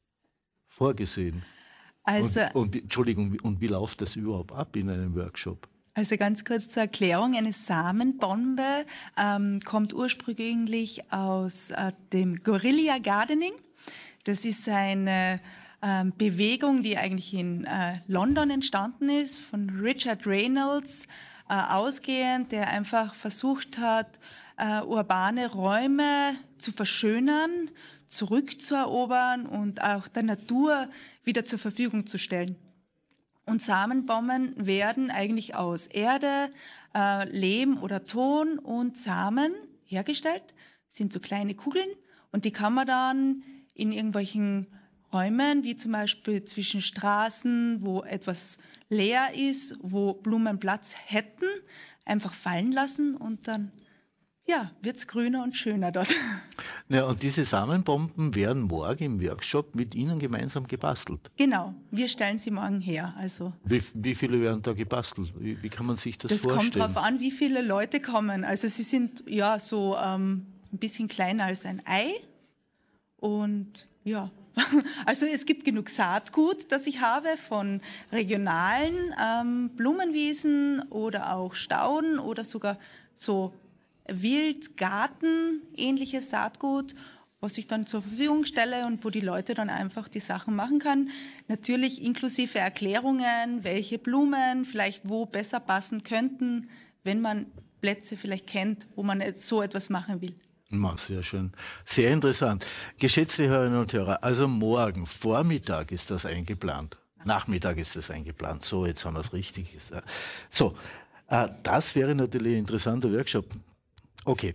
vorgesehen? Also, und, und, Entschuldigung, und wie läuft das überhaupt ab in einem Workshop? Also ganz kurz zur Erklärung, eine Samenbombe ähm, kommt ursprünglich aus äh, dem Guerilla Gardening. Das ist eine ähm, Bewegung, die eigentlich in äh, London entstanden ist, von Richard Reynolds äh, ausgehend, der einfach versucht hat, äh, urbane Räume zu verschönern, zurückzuerobern und auch der Natur wieder zur Verfügung zu stellen. Und Samenbomben werden eigentlich aus Erde, äh, Lehm oder Ton und Samen hergestellt. Das sind so kleine Kugeln und die kann man dann in irgendwelchen Räumen, wie zum Beispiel zwischen Straßen, wo etwas leer ist, wo Blumen Platz hätten, einfach fallen lassen und dann ja, wird es grüner und schöner dort. Ja, und diese Samenbomben werden morgen im Workshop mit Ihnen gemeinsam gebastelt? Genau, wir stellen sie morgen her. Also wie, wie viele werden da gebastelt? Wie, wie kann man sich das, das vorstellen? Das kommt darauf an, wie viele Leute kommen. Also sie sind ja so ähm, ein bisschen kleiner als ein Ei. Und ja, also es gibt genug Saatgut, das ich habe von regionalen ähm, Blumenwiesen oder auch Stauden oder sogar so Wildgarten, ähnliches Saatgut, was ich dann zur Verfügung stelle und wo die Leute dann einfach die Sachen machen kann. Natürlich inklusive Erklärungen, welche Blumen vielleicht wo besser passen könnten, wenn man Plätze vielleicht kennt, wo man so etwas machen will. Sehr schön. Sehr interessant. Geschätzte Hörerinnen und Hörer, also morgen Vormittag ist das eingeplant. Nachmittag ist das eingeplant. So, jetzt haben wir es richtig gesagt. So, äh, das wäre natürlich ein interessanter Workshop. Okay.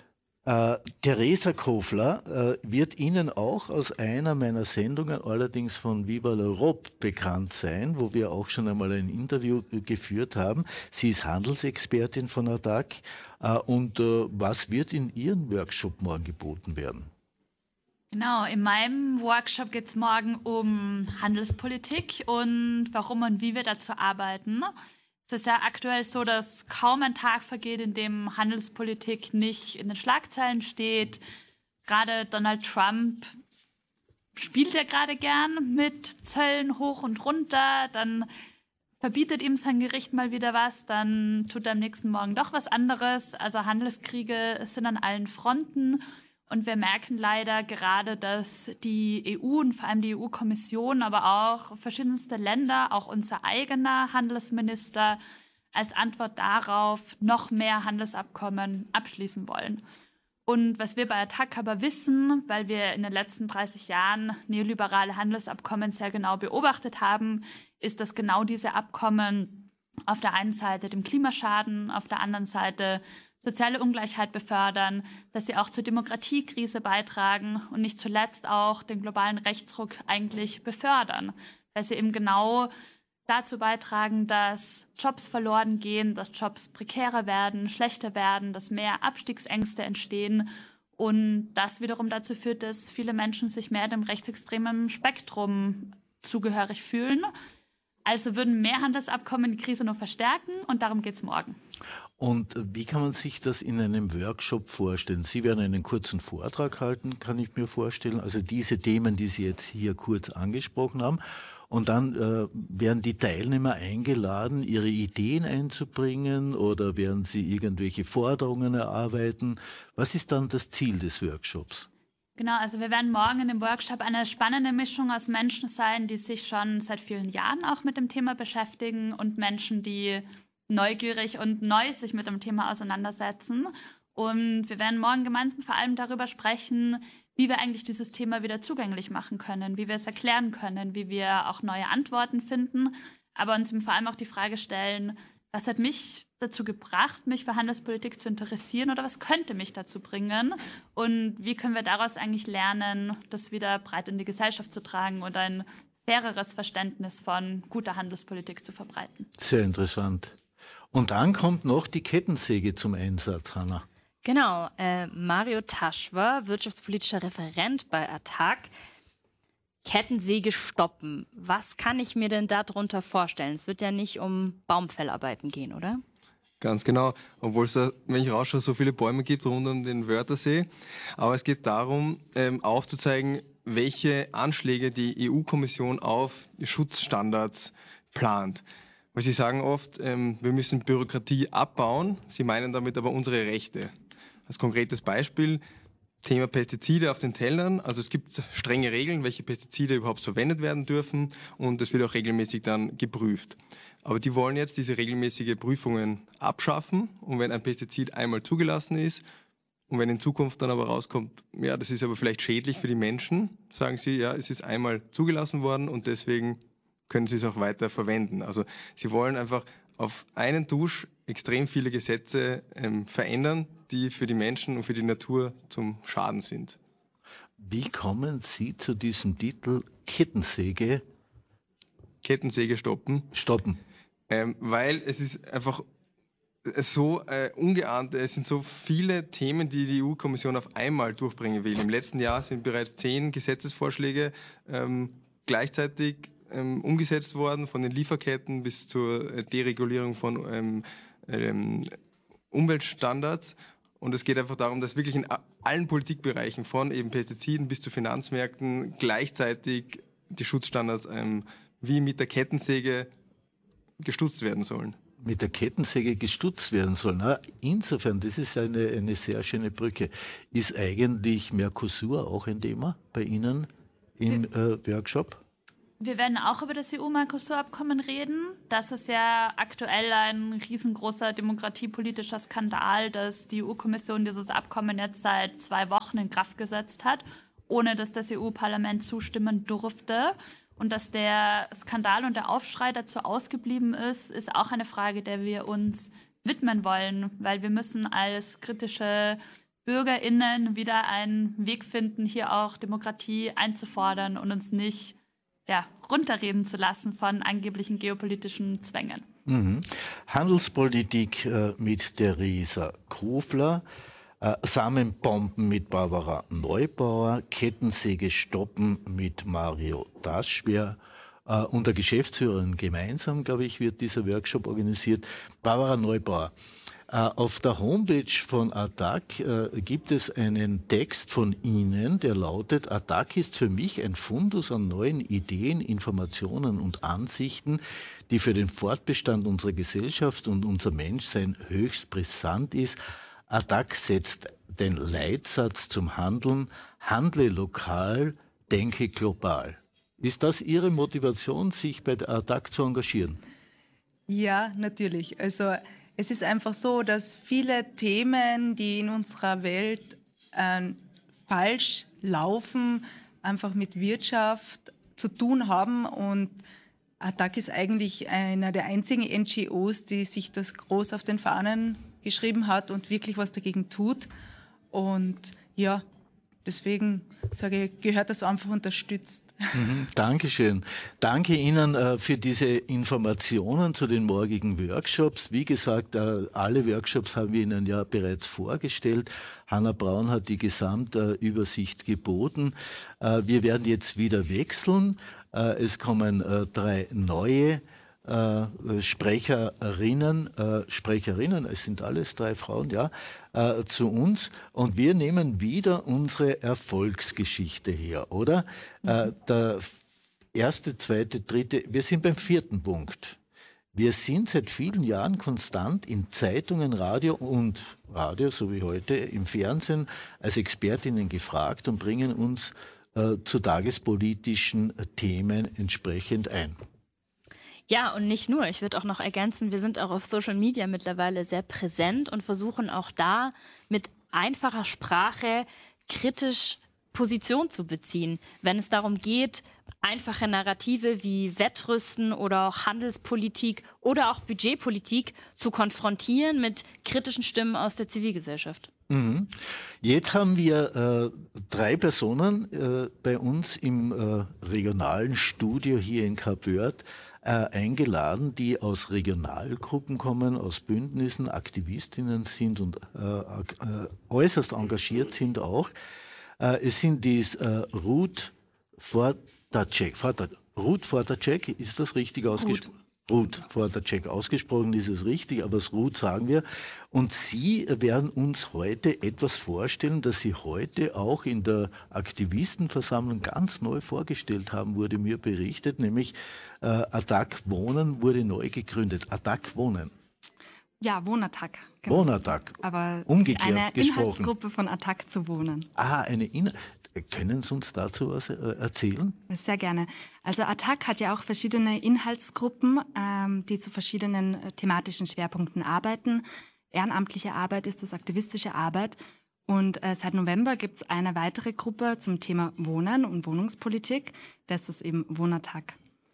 Äh, Theresa Kofler äh, wird Ihnen auch aus einer meiner Sendungen, allerdings von Viva l'Europe, bekannt sein, wo wir auch schon einmal ein Interview äh, geführt haben. Sie ist Handelsexpertin von A T A C. Äh, und äh, was wird in Ihrem Workshop morgen geboten werden? Genau, in meinem Workshop geht es morgen um Handelspolitik und warum und wie wir dazu arbeiten. Es ist ja aktuell so, dass kaum ein Tag vergeht, in dem Handelspolitik nicht in den Schlagzeilen steht. Gerade Donald Trump spielt ja gerade gern mit Zöllen hoch und runter. Dann verbietet ihm sein Gericht mal wieder was, dann tut er am nächsten Morgen doch was anderes. Also Handelskriege sind an allen Fronten. Und wir merken leider gerade, dass die E U und vor allem die E U-Kommission, aber auch verschiedenste Länder, auch unser eigener Handelsminister, als Antwort darauf noch mehr Handelsabkommen abschließen wollen. Und was wir bei A T A C aber wissen, weil wir in den letzten dreißig Jahren neoliberale Handelsabkommen sehr genau beobachtet haben, ist, dass genau diese Abkommen auf der einen Seite dem Klima schaden, auf der anderen Seite soziale Ungleichheit befördern, dass sie auch zur Demokratiekrise beitragen und nicht zuletzt auch den globalen Rechtsruck eigentlich befördern, weil sie eben genau dazu beitragen, dass Jobs verloren gehen, dass Jobs prekärer werden, schlechter werden, dass mehr Abstiegsängste entstehen und das wiederum dazu führt, dass viele Menschen sich mehr dem rechtsextremen Spektrum zugehörig fühlen. Also würden mehr Handelsabkommen die Krise nur verstärken und darum geht es morgen. Und wie kann man sich das in einem Workshop vorstellen? Sie werden einen kurzen Vortrag halten, kann ich mir vorstellen. Also diese Themen, die Sie jetzt hier kurz angesprochen haben. Und dann äh, werden die Teilnehmer eingeladen, ihre Ideen einzubringen oder werden sie irgendwelche Forderungen erarbeiten? Was ist dann das Ziel des Workshops? Genau, also wir werden morgen in dem Workshop eine spannende Mischung aus Menschen sein, die sich schon seit vielen Jahren auch mit dem Thema beschäftigen und Menschen, die neugierig und neu sich mit dem Thema auseinandersetzen. Und wir werden morgen gemeinsam vor allem darüber sprechen, wie wir eigentlich dieses Thema wieder zugänglich machen können, wie wir es erklären können, wie wir auch neue Antworten finden, aber uns vor allem auch die Frage stellen, was hat mich dazu gebracht, mich für Handelspolitik zu interessieren oder was könnte mich dazu bringen und wie können wir daraus eigentlich lernen, das wieder breit in die Gesellschaft zu tragen und ein faireres Verständnis von guter Handelspolitik zu verbreiten. Sehr interessant. Und dann kommt noch die Kettensäge zum Einsatz, Hanna. Genau, äh, Mario Taschwer, wirtschaftspolitischer Referent bei A T A C. Kettensäge stoppen. Was kann ich mir denn darunter vorstellen? Es wird ja nicht um Baumfellarbeiten gehen, oder? Ganz genau, obwohl es da, wenn ich rausschaue, so viele Bäume gibt rund um den Wörthersee. Aber es geht darum, ähm, aufzuzeigen, welche Anschläge die E U-Kommission auf Schutzstandards plant. Weil sie sagen oft, ähm, wir müssen Bürokratie abbauen. Sie meinen damit aber unsere Rechte. Als konkretes Beispiel, Thema Pestizide auf den Tellern. Also es gibt strenge Regeln, welche Pestizide überhaupt verwendet werden dürfen und es wird auch regelmäßig dann geprüft. Aber die wollen jetzt diese regelmäßige Prüfungen abschaffen und wenn ein Pestizid einmal zugelassen ist und wenn in Zukunft dann aber rauskommt, ja, das ist aber vielleicht schädlich für die Menschen, sagen sie, ja, es ist einmal zugelassen worden und deswegen können sie es auch weiter verwenden. Also sie wollen einfach auf einen Tusch extrem viele Gesetze ähm, verändern, die für die Menschen und für die Natur zum Schaden sind. Wie kommen Sie zu diesem Titel Kettensäge? Kettensäge stoppen. Stoppen. Ähm, weil es ist einfach so äh, ungeahnt, es sind so viele Themen, die die E U-Kommission auf einmal durchbringen will. Im letzten Jahr sind bereits zehn Gesetzesvorschläge ähm, gleichzeitig ähm, umgesetzt worden, von den Lieferketten bis zur Deregulierung von ähm, ähm, Umweltstandards. Und es geht einfach darum, dass wirklich in allen Politikbereichen, von eben Pestiziden bis zu Finanzmärkten, gleichzeitig die Schutzstandards ähm, wie mit der Kettensäge gestutzt werden sollen. Mit der Kettensäge gestutzt werden sollen. Na, insofern, das ist eine, eine sehr schöne Brücke. Ist eigentlich Mercosur auch ein Thema bei Ihnen im äh, Workshop? Wir werden auch über das E U-Mercosur-Abkommen reden. Das ist ja aktuell ein riesengroßer demokratiepolitischer Skandal, dass die E U-Kommission dieses Abkommen jetzt seit zwei Wochen in Kraft gesetzt hat, ohne dass das E U-Parlament zustimmen durfte. Und dass der Skandal und der Aufschrei dazu ausgeblieben ist, ist auch eine Frage, der wir uns widmen wollen, weil wir müssen als kritische BürgerInnen wieder einen Weg finden, hier auch Demokratie einzufordern und uns nicht ja, runterreden zu lassen von angeblichen geopolitischen Zwängen. Mhm. Handelspolitik äh, mit Theresa Kofler, äh, Samenbomben mit Barbara Neubauer, Kettensäge stoppen mit Mario Taschwer. äh, und der Geschäftsführerin gemeinsam, glaube ich, wird dieser Workshop organisiert. Barbara Neubauer. Auf der Homepage von A T A C äh, gibt es einen Text von Ihnen, der lautet: A T A C ist für mich ein Fundus an neuen Ideen, Informationen und Ansichten, die für den Fortbestand unserer Gesellschaft und unser Menschsein höchst brisant ist. A T A C setzt den Leitsatz zum Handeln: Handle lokal, denke global. Ist das Ihre Motivation, sich bei der A T A C zu engagieren? Ja, natürlich. Also es ist einfach so, dass viele Themen, die in unserer Welt äh, falsch laufen, einfach mit Wirtschaft zu tun haben. Und A T A C ist eigentlich einer der einzigen N G Os, die sich das groß auf den Fahnen geschrieben hat und wirklich was dagegen tut. Und ja, deswegen sage ich, gehört das einfach unterstützt. Mhm, Dankeschön. Danke Ihnen äh, für diese Informationen zu den morgigen Workshops. Wie gesagt, äh, alle Workshops haben wir Ihnen ja bereits vorgestellt. Hanna Braun hat die Gesamtübersicht äh, geboten. Äh, wir werden jetzt wieder wechseln. Äh, es kommen äh, drei neue äh, Sprecherinnen, äh, Sprecherinnen, es sind alles drei Frauen, ja, äh, zu uns. Und wir nehmen wieder unsere Erfolgsgeschichte her, oder? Mhm. Äh, der erste, zweite, dritte, wir sind beim vierten Punkt. Wir sind seit vielen Jahren konstant in Zeitungen, Radio und Radio, so wie heute, im Fernsehen als Expertinnen gefragt und bringen uns äh, zu tagespolitischen Themen entsprechend ein. Ja, und nicht nur. Ich würde auch noch ergänzen, wir sind auch auf Social Media mittlerweile sehr präsent und versuchen auch da mit einfacher Sprache kritisch Position zu beziehen, wenn es darum geht, einfache Narrative wie Wettrüsten oder auch Handelspolitik oder auch Budgetpolitik zu konfrontieren mit kritischen Stimmen aus der Zivilgesellschaft. Mhm. Jetzt haben wir äh, drei Personen äh, bei uns im äh, regionalen Studio hier in Kapverd äh, eingeladen, die aus Regionalgruppen kommen, aus Bündnissen, Aktivistinnen sind und äh, äh, äußerst engagiert sind auch. Äh, es sind dies äh, Ruth Fortacek. Ruth Fortacek, ist das richtig ausgesprochen? Ruth Fortacek, ausgesprochen ist es richtig, aber das Ruth sagen wir. Und Sie werden uns heute etwas vorstellen, das Sie heute auch in der Aktivistenversammlung ganz neu vorgestellt haben, wurde mir berichtet, nämlich äh, A T A C Wohnen wurde neu gegründet. A T A C Wohnen. Ja, Wohnattack. Genau. Wohnattack. Aber umgekehrt eine gesprochen. Inhaltsgruppe von Attac zu wohnen. Ah, eine In Können Sie uns dazu was äh, erzählen? Sehr gerne. Also Attac hat ja auch verschiedene Inhaltsgruppen, ähm, die zu verschiedenen äh, thematischen Schwerpunkten arbeiten. Ehrenamtliche Arbeit ist das, aktivistische Arbeit. Und äh, seit November gibt es eine weitere Gruppe zum Thema Wohnen und Wohnungspolitik. Das ist eben Wohnattac.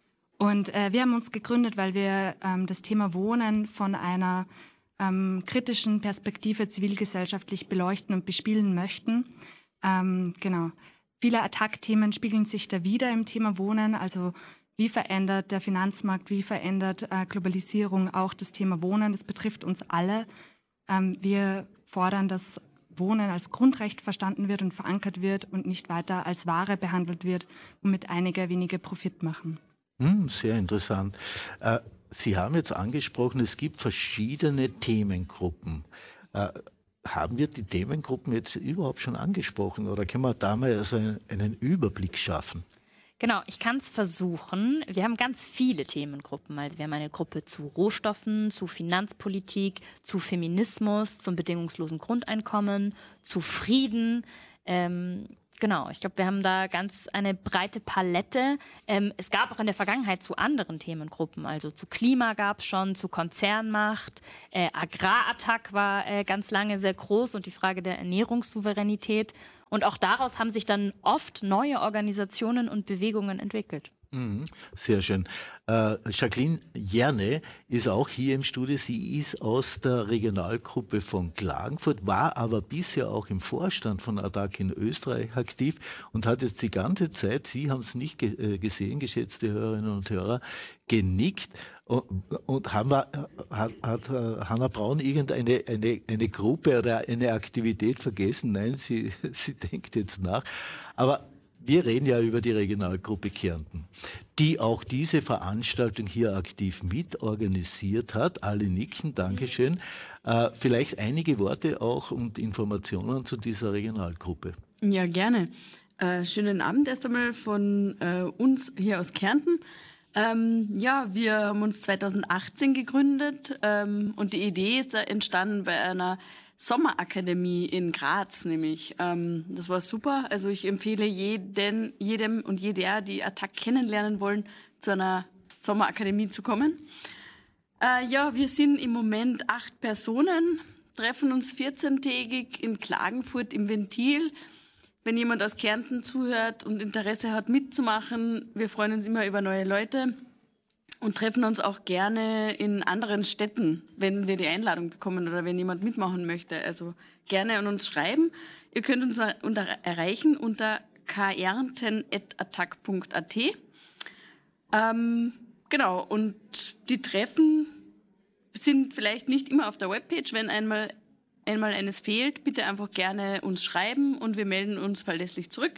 Und äh, wir haben uns gegründet, weil wir ähm, das Thema Wohnen von einer ähm, kritischen Perspektive zivilgesellschaftlich beleuchten und bespielen möchten. Ähm, genau. Viele Attac-Themen spiegeln sich da wieder im Thema Wohnen. Also wie verändert der Finanzmarkt, wie verändert äh, Globalisierung auch das Thema Wohnen? Das betrifft uns alle. Ähm, wir fordern, dass Wohnen als Grundrecht verstanden wird und verankert wird und nicht weiter als Ware behandelt wird, womit einige wenige Profit machen. Hm, sehr interessant. Äh, Sie haben jetzt angesprochen, es gibt verschiedene Themengruppen. Äh, Haben wir die Themengruppen jetzt überhaupt schon angesprochen oder können wir da mal also einen, einen Überblick schaffen? Genau, ich kann es versuchen. Wir haben ganz viele Themengruppen. Also wir haben eine Gruppe zu Rohstoffen, zu Finanzpolitik, zu Feminismus, zum bedingungslosen Grundeinkommen, zu Frieden, ähm, Genau, ich glaube, wir haben da ganz eine breite Palette. Ähm, es gab auch in der Vergangenheit zu anderen Themengruppen, also zu Klima gab es schon, zu Konzernmacht, äh, Agrarattack war äh, ganz lange sehr groß und die Frage der Ernährungssouveränität. Und auch daraus haben sich dann oft neue Organisationen und Bewegungen entwickelt. Mhm, sehr schön. Äh, Jacqueline Jerne ist auch hier im Studio. Sie ist aus der Regionalgruppe von Klagenfurt, war aber bisher auch im Vorstand von ATTAC in Österreich aktiv und hat jetzt die ganze Zeit, Sie haben es nicht ge äh, gesehen, geschätzte Hörerinnen und Hörer, genickt. Und, und haben wir, hat, hat Hanna Braun irgendeine eine, eine Gruppe oder eine Aktivität vergessen? Nein, sie, sie denkt jetzt nach. Aber wir reden ja über die Regionalgruppe Kärnten, die auch diese Veranstaltung hier aktiv mitorganisiert hat. Alle nicken, Dankeschön. Äh, vielleicht einige Worte auch und Informationen zu dieser Regionalgruppe. Ja, gerne. Äh, schönen Abend erst einmal von äh, uns hier aus Kärnten. Ähm, ja, wir haben uns zweitausendachtzehn gegründet ähm, und die Idee ist entstanden bei einer Sommerakademie in Graz nämlich. Ähm, das war super. Also ich empfehle jeden, jedem und jeder, die ATTAC kennenlernen wollen, zu einer Sommerakademie zu kommen. Äh, ja, wir sind im Moment acht Personen, treffen uns vierzehntägig in Klagenfurt im Ventil. Wenn jemand aus Kärnten zuhört und Interesse hat mitzumachen, wir freuen uns immer über neue Leute. Und treffen uns auch gerne in anderen Städten, wenn wir die Einladung bekommen oder wenn jemand mitmachen möchte. Also gerne an uns schreiben. Ihr könnt uns unter, erreichen unter kärnten at attac punkt a t. Ähm, genau, und die Treffen sind vielleicht nicht immer auf der Webpage. Wenn einmal, einmal eines fehlt, bitte einfach gerne uns schreiben und wir melden uns verlässlich zurück.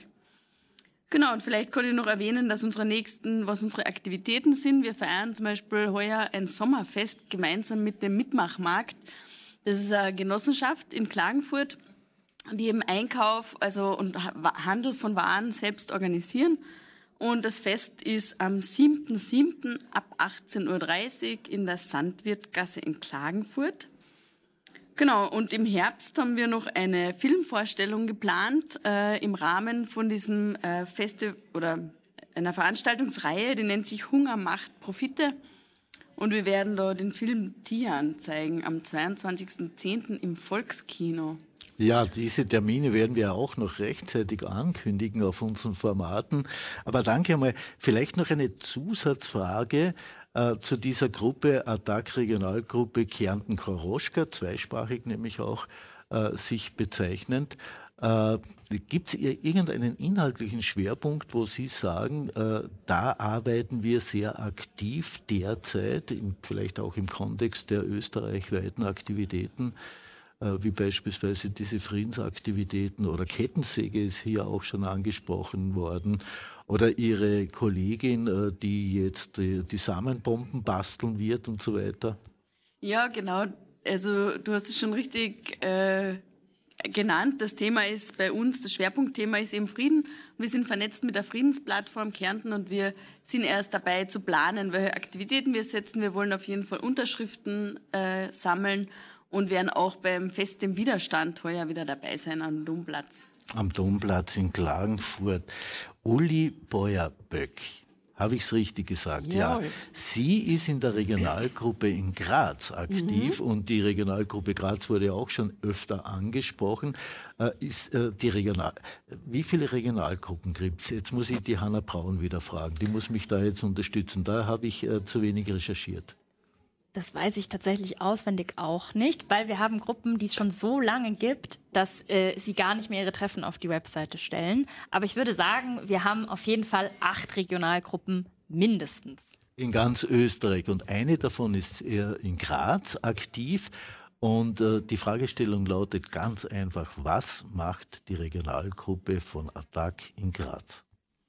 Genau, und vielleicht kann ich noch erwähnen, dass unsere nächsten, was unsere Aktivitäten sind. Wir feiern zum Beispiel heuer ein Sommerfest gemeinsam mit dem Mitmachmarkt. Das ist eine Genossenschaft in Klagenfurt, die eben Einkauf also und Handel von Waren selbst organisieren. Und das Fest ist am siebten siebten ab achtzehn Uhr dreißig in der Sandwirtgasse in Klagenfurt. Genau, und im Herbst haben wir noch eine Filmvorstellung geplant äh, im Rahmen von diesem äh, Feste oder einer Veranstaltungsreihe, die nennt sich Hunger macht Profite. Und wir werden da den Film Tian zeigen am zweiundzwanzigsten zehnten im Volkskino. Ja, diese Termine werden wir auch noch rechtzeitig ankündigen auf unseren Formaten. Aber danke einmal. Vielleicht noch eine Zusatzfrage äh, zu dieser Gruppe, ATTAC Regionalgruppe Kärnten-Koroschka, zweisprachig nämlich auch äh, sich bezeichnend. Äh, Gibt es irgendeinen inhaltlichen Schwerpunkt, wo Sie sagen, äh, da arbeiten wir sehr aktiv derzeit, im, vielleicht auch im Kontext der österreichweiten Aktivitäten, wie beispielsweise diese Friedensaktivitäten oder Kettensäge ist hier auch schon angesprochen worden oder Ihre Kollegin, die jetzt die Samenbomben basteln wird und so weiter? Ja, genau. Also du hast es schon richtig äh, genannt. Das Thema ist bei uns, das Schwerpunktthema ist eben Frieden. Wir sind vernetzt mit der Friedensplattform Kärnten und wir sind erst dabei zu planen, welche Aktivitäten wir setzen. Wir wollen auf jeden Fall Unterschriften äh, sammeln und werden auch beim Fest im Widerstand heuer wieder dabei sein am Domplatz. Am Domplatz in Klagenfurt. Uli Beuerböck, habe ich es richtig gesagt? Jawohl. Ja. Sie ist in der Regionalgruppe in Graz aktiv mhm. und die Regionalgruppe Graz wurde auch schon öfter angesprochen. Äh, ist, äh, die Regional Wie viele Regionalgruppen gibt es? Jetzt muss ich die Hanna Braun wieder fragen. Die muss mich da jetzt unterstützen. Da habe ich äh, zu wenig recherchiert. Das weiß ich tatsächlich auswendig auch nicht, weil wir haben Gruppen, die es schon so lange gibt, dass äh, sie gar nicht mehr ihre Treffen auf die Webseite stellen. Aber ich würde sagen, wir haben auf jeden Fall acht Regionalgruppen mindestens. In ganz Österreich. Und eine davon ist in Graz aktiv. Und äh, die Fragestellung lautet ganz einfach, was macht die Regionalgruppe von ATTAC in Graz?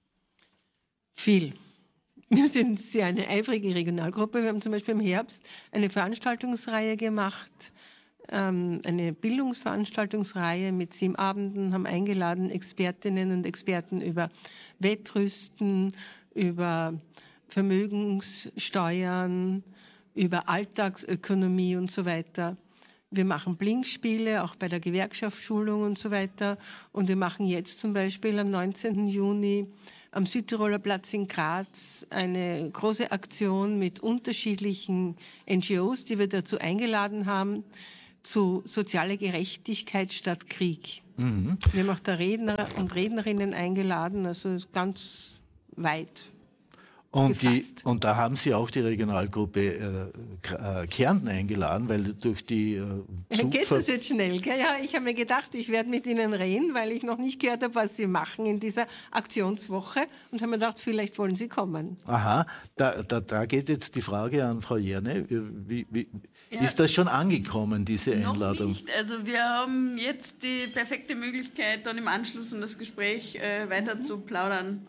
Viel. Wir sind sehr eine eifrige Regionalgruppe. Wir haben zum Beispiel im Herbst eine Veranstaltungsreihe gemacht, ähm, eine Bildungsveranstaltungsreihe mit sieben Abenden, haben eingeladen Expertinnen und Experten über Wettrüsten, über Vermögenssteuern, über Alltagsökonomie und so weiter. Wir machen Blinkspiele, auch bei der Gewerkschaftsschulung und so weiter. Und wir machen jetzt zum Beispiel am neunzehnten Juni am Südtiroler Platz in Graz eine große Aktion mit unterschiedlichen N G Os, die wir dazu eingeladen haben, zu sozialer Gerechtigkeit statt Krieg. Mhm. Wir haben auch da Redner und Rednerinnen eingeladen, also ganz weit. Und, die, und da haben Sie auch die Regionalgruppe äh, Kärnten eingeladen, weil durch die äh, Zugver- Geht das jetzt schnell? Gell? Ja, ich habe mir gedacht, ich werde mit Ihnen reden, weil ich noch nicht gehört habe, was Sie machen in dieser Aktionswoche und habe mir gedacht, vielleicht wollen Sie kommen. Aha, da, da, da geht jetzt die Frage an Frau Jerne. Wie, wie, Ja. Ist das schon angekommen, diese Noch Einladung? nicht. Also wir haben jetzt die perfekte Möglichkeit, dann im Anschluss an das Gespräch äh, weiter zu plaudern.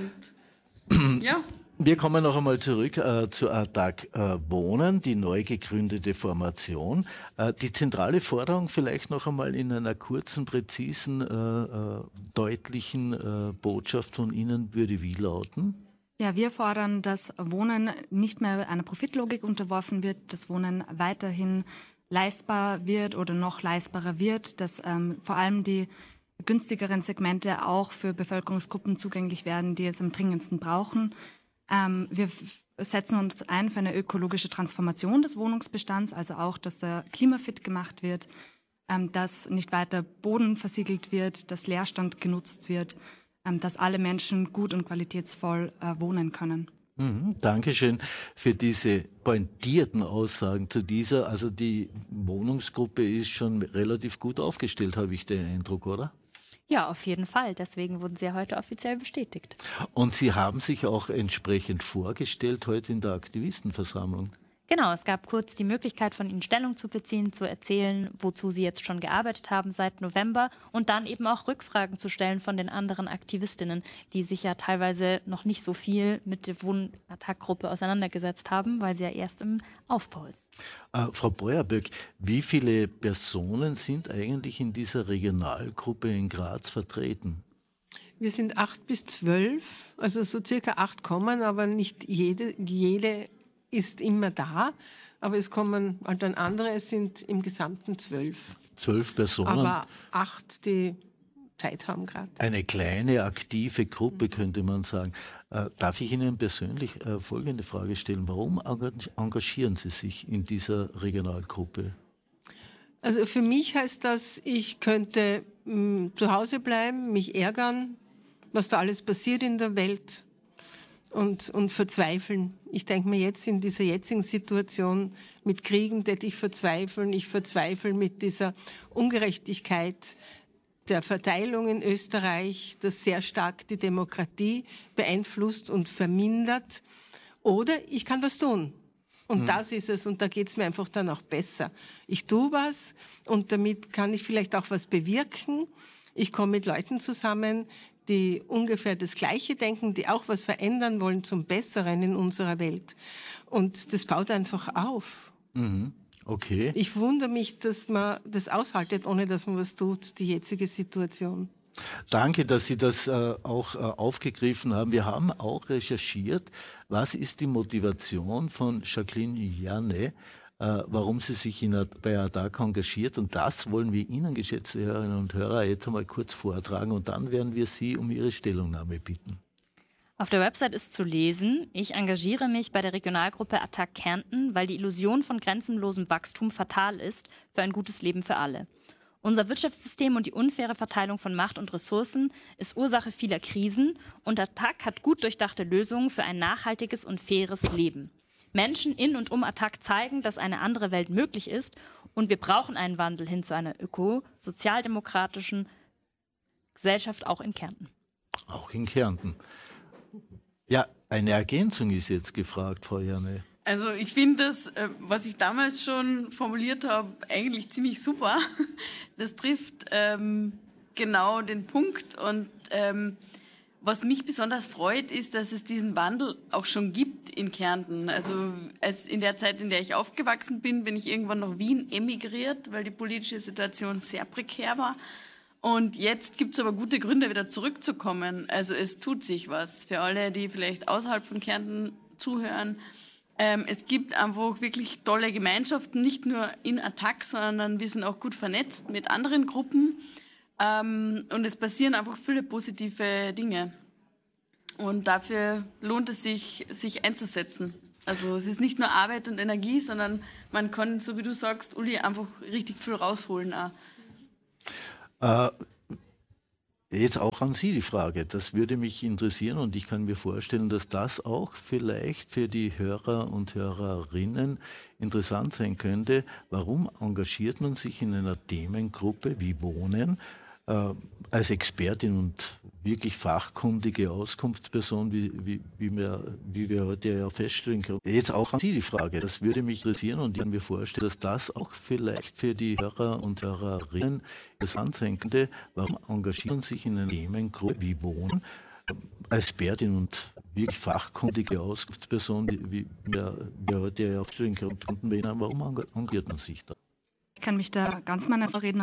Und ja. Wir kommen noch einmal zurück äh, zu A T A C äh, Wohnen, die neu gegründete Formation. Äh, die zentrale Forderung vielleicht noch einmal in einer kurzen, präzisen, äh, äh, deutlichen äh, Botschaft von Ihnen würde wie lauten? Ja, wir fordern, dass Wohnen nicht mehr einer Profitlogik unterworfen wird, dass Wohnen weiterhin leistbar wird oder noch leistbarer wird, dass ähm, vor allem die günstigeren Segmente auch für Bevölkerungsgruppen zugänglich werden, die es am dringendsten brauchen. Ähm, wir f- setzen uns ein für eine ökologische Transformation des Wohnungsbestands, also auch, dass er klimafit gemacht wird, ähm, dass nicht weiter Boden versiegelt wird, dass Leerstand genutzt wird, ähm, dass alle Menschen gut und qualitätsvoll äh, wohnen können. Mhm, Dankeschön für diese pointierten Aussagen zu dieser. Also die Wohnungsgruppe ist schon relativ gut aufgestellt, habe ich den Eindruck, oder? Ja, auf jeden Fall. Deswegen wurden sie ja heute offiziell bestätigt. Und Sie haben sich auch entsprechend vorgestellt heute in der Aktivistenversammlung. Genau, es gab kurz die Möglichkeit, von ihnen Stellung zu beziehen, zu erzählen, wozu sie jetzt schon gearbeitet haben seit November und dann eben auch Rückfragen zu stellen von den anderen Aktivistinnen, die sich ja teilweise noch nicht so viel mit der Wohnattack-Gruppe auseinandergesetzt haben, weil sie ja erst im Aufbau ist. Äh, Frau Beuerböck, wie viele Personen sind eigentlich in dieser Regionalgruppe in Graz vertreten? Wir sind acht bis zwölf, also so circa acht kommen, aber nicht jede, jede ist immer da. Aber es kommen halt dann andere, es sind im Gesamten zwölf. Zwölf Personen? Aber acht, die Zeit haben gerade. Eine kleine, aktive Gruppe, könnte man sagen. Äh, darf ich Ihnen persönlich äh, folgende Frage stellen? Warum engag- engagieren Sie sich in dieser Regionalgruppe? Also für mich heißt das, ich könnte mh, zu Hause bleiben, mich ärgern, was da alles passiert in der Welt und, und verzweifeln. Ich denke mir jetzt in dieser jetzigen Situation mit Kriegen, hätte ich verzweifeln. Ich verzweifle mit dieser Ungerechtigkeit der Verteilung in Österreich, das sehr stark die Demokratie beeinflusst und vermindert. Oder ich kann was tun. Und mhm. das ist es, und da geht es mir einfach dann auch besser. Ich tue was und damit kann ich vielleicht auch was bewirken. Ich komme mit Leuten zusammen, die ungefähr das Gleiche denken, die auch was verändern wollen zum Besseren in unserer Welt. Und das baut einfach auf. Mhm. Okay. Ich wundere mich, dass man das aushaltet, ohne dass man was tut, die jetzige Situation. Danke, dass Sie das äh, auch äh, aufgegriffen haben. Wir haben auch recherchiert, was ist die Motivation von Jacqueline Janne, äh, warum sie sich in, bei A T A C engagiert. Und das wollen wir Ihnen, geschätzte Hörerinnen und Hörer, jetzt einmal kurz vortragen. Und dann werden wir Sie um Ihre Stellungnahme bitten. Auf der Website ist zu lesen: Ich engagiere mich bei der Regionalgruppe A T A C Kärnten, weil die Illusion von grenzenlosem Wachstum fatal ist für ein gutes Leben für alle. Unser Wirtschaftssystem und die unfaire Verteilung von Macht und Ressourcen ist Ursache vieler Krisen und A T A C hat gut durchdachte Lösungen für ein nachhaltiges und faires Leben. Menschen in und um A T A C zeigen, dass eine andere Welt möglich ist und wir brauchen einen Wandel hin zu einer öko-sozialdemokratischen Gesellschaft, auch in Kärnten. Auch in Kärnten. Ja, eine Ergänzung ist jetzt gefragt, Frau Janne. Also ich finde das, was ich damals schon formuliert habe, eigentlich ziemlich super. Das trifft ähm, genau den Punkt. Und ähm, was mich besonders freut, ist, dass es diesen Wandel auch schon gibt in Kärnten. Also als in der Zeit, in der ich aufgewachsen bin, bin ich irgendwann nach Wien emigriert, weil die politische Situation sehr prekär war. Und jetzt gibt es aber gute Gründe, wieder zurückzukommen. Also es tut sich was. Für alle, die vielleicht außerhalb von Kärnten zuhören, Ähm, es gibt einfach wirklich tolle Gemeinschaften, nicht nur in Attac, sondern wir sind auch gut vernetzt mit anderen Gruppen. Ähm, und es passieren einfach viele positive Dinge. Und dafür lohnt es sich, sich einzusetzen. Also es ist nicht nur Arbeit und Energie, sondern man kann, so wie du sagst, Uli, einfach richtig viel rausholen auch. Äh, jetzt auch an Sie die Frage. Das würde mich interessieren und ich kann mir vorstellen, dass das auch vielleicht für die Hörer und Hörerinnen interessant sein könnte. Warum engagiert man sich in einer Themengruppe wie Wohnen äh, als Expertin und wirklich fachkundige Auskunftsperson, wie, wie, wie, wir, wie wir heute ja feststellen können? Jetzt auch an Sie die Frage. Das würde mich interessieren und ich kann mir vorstellen, dass das auch vielleicht für die Hörer und Hörerinnen interessant sein könnte. Warum engagiert man sich in einer Themengruppe wie Wohnen äh, als Expertin und wirklich fachkundige Auskunftsperson, wie, wie wir, wir heute ja feststellen können? Warum engagiert man sich da? Ich kann mich da ganz meiner Redner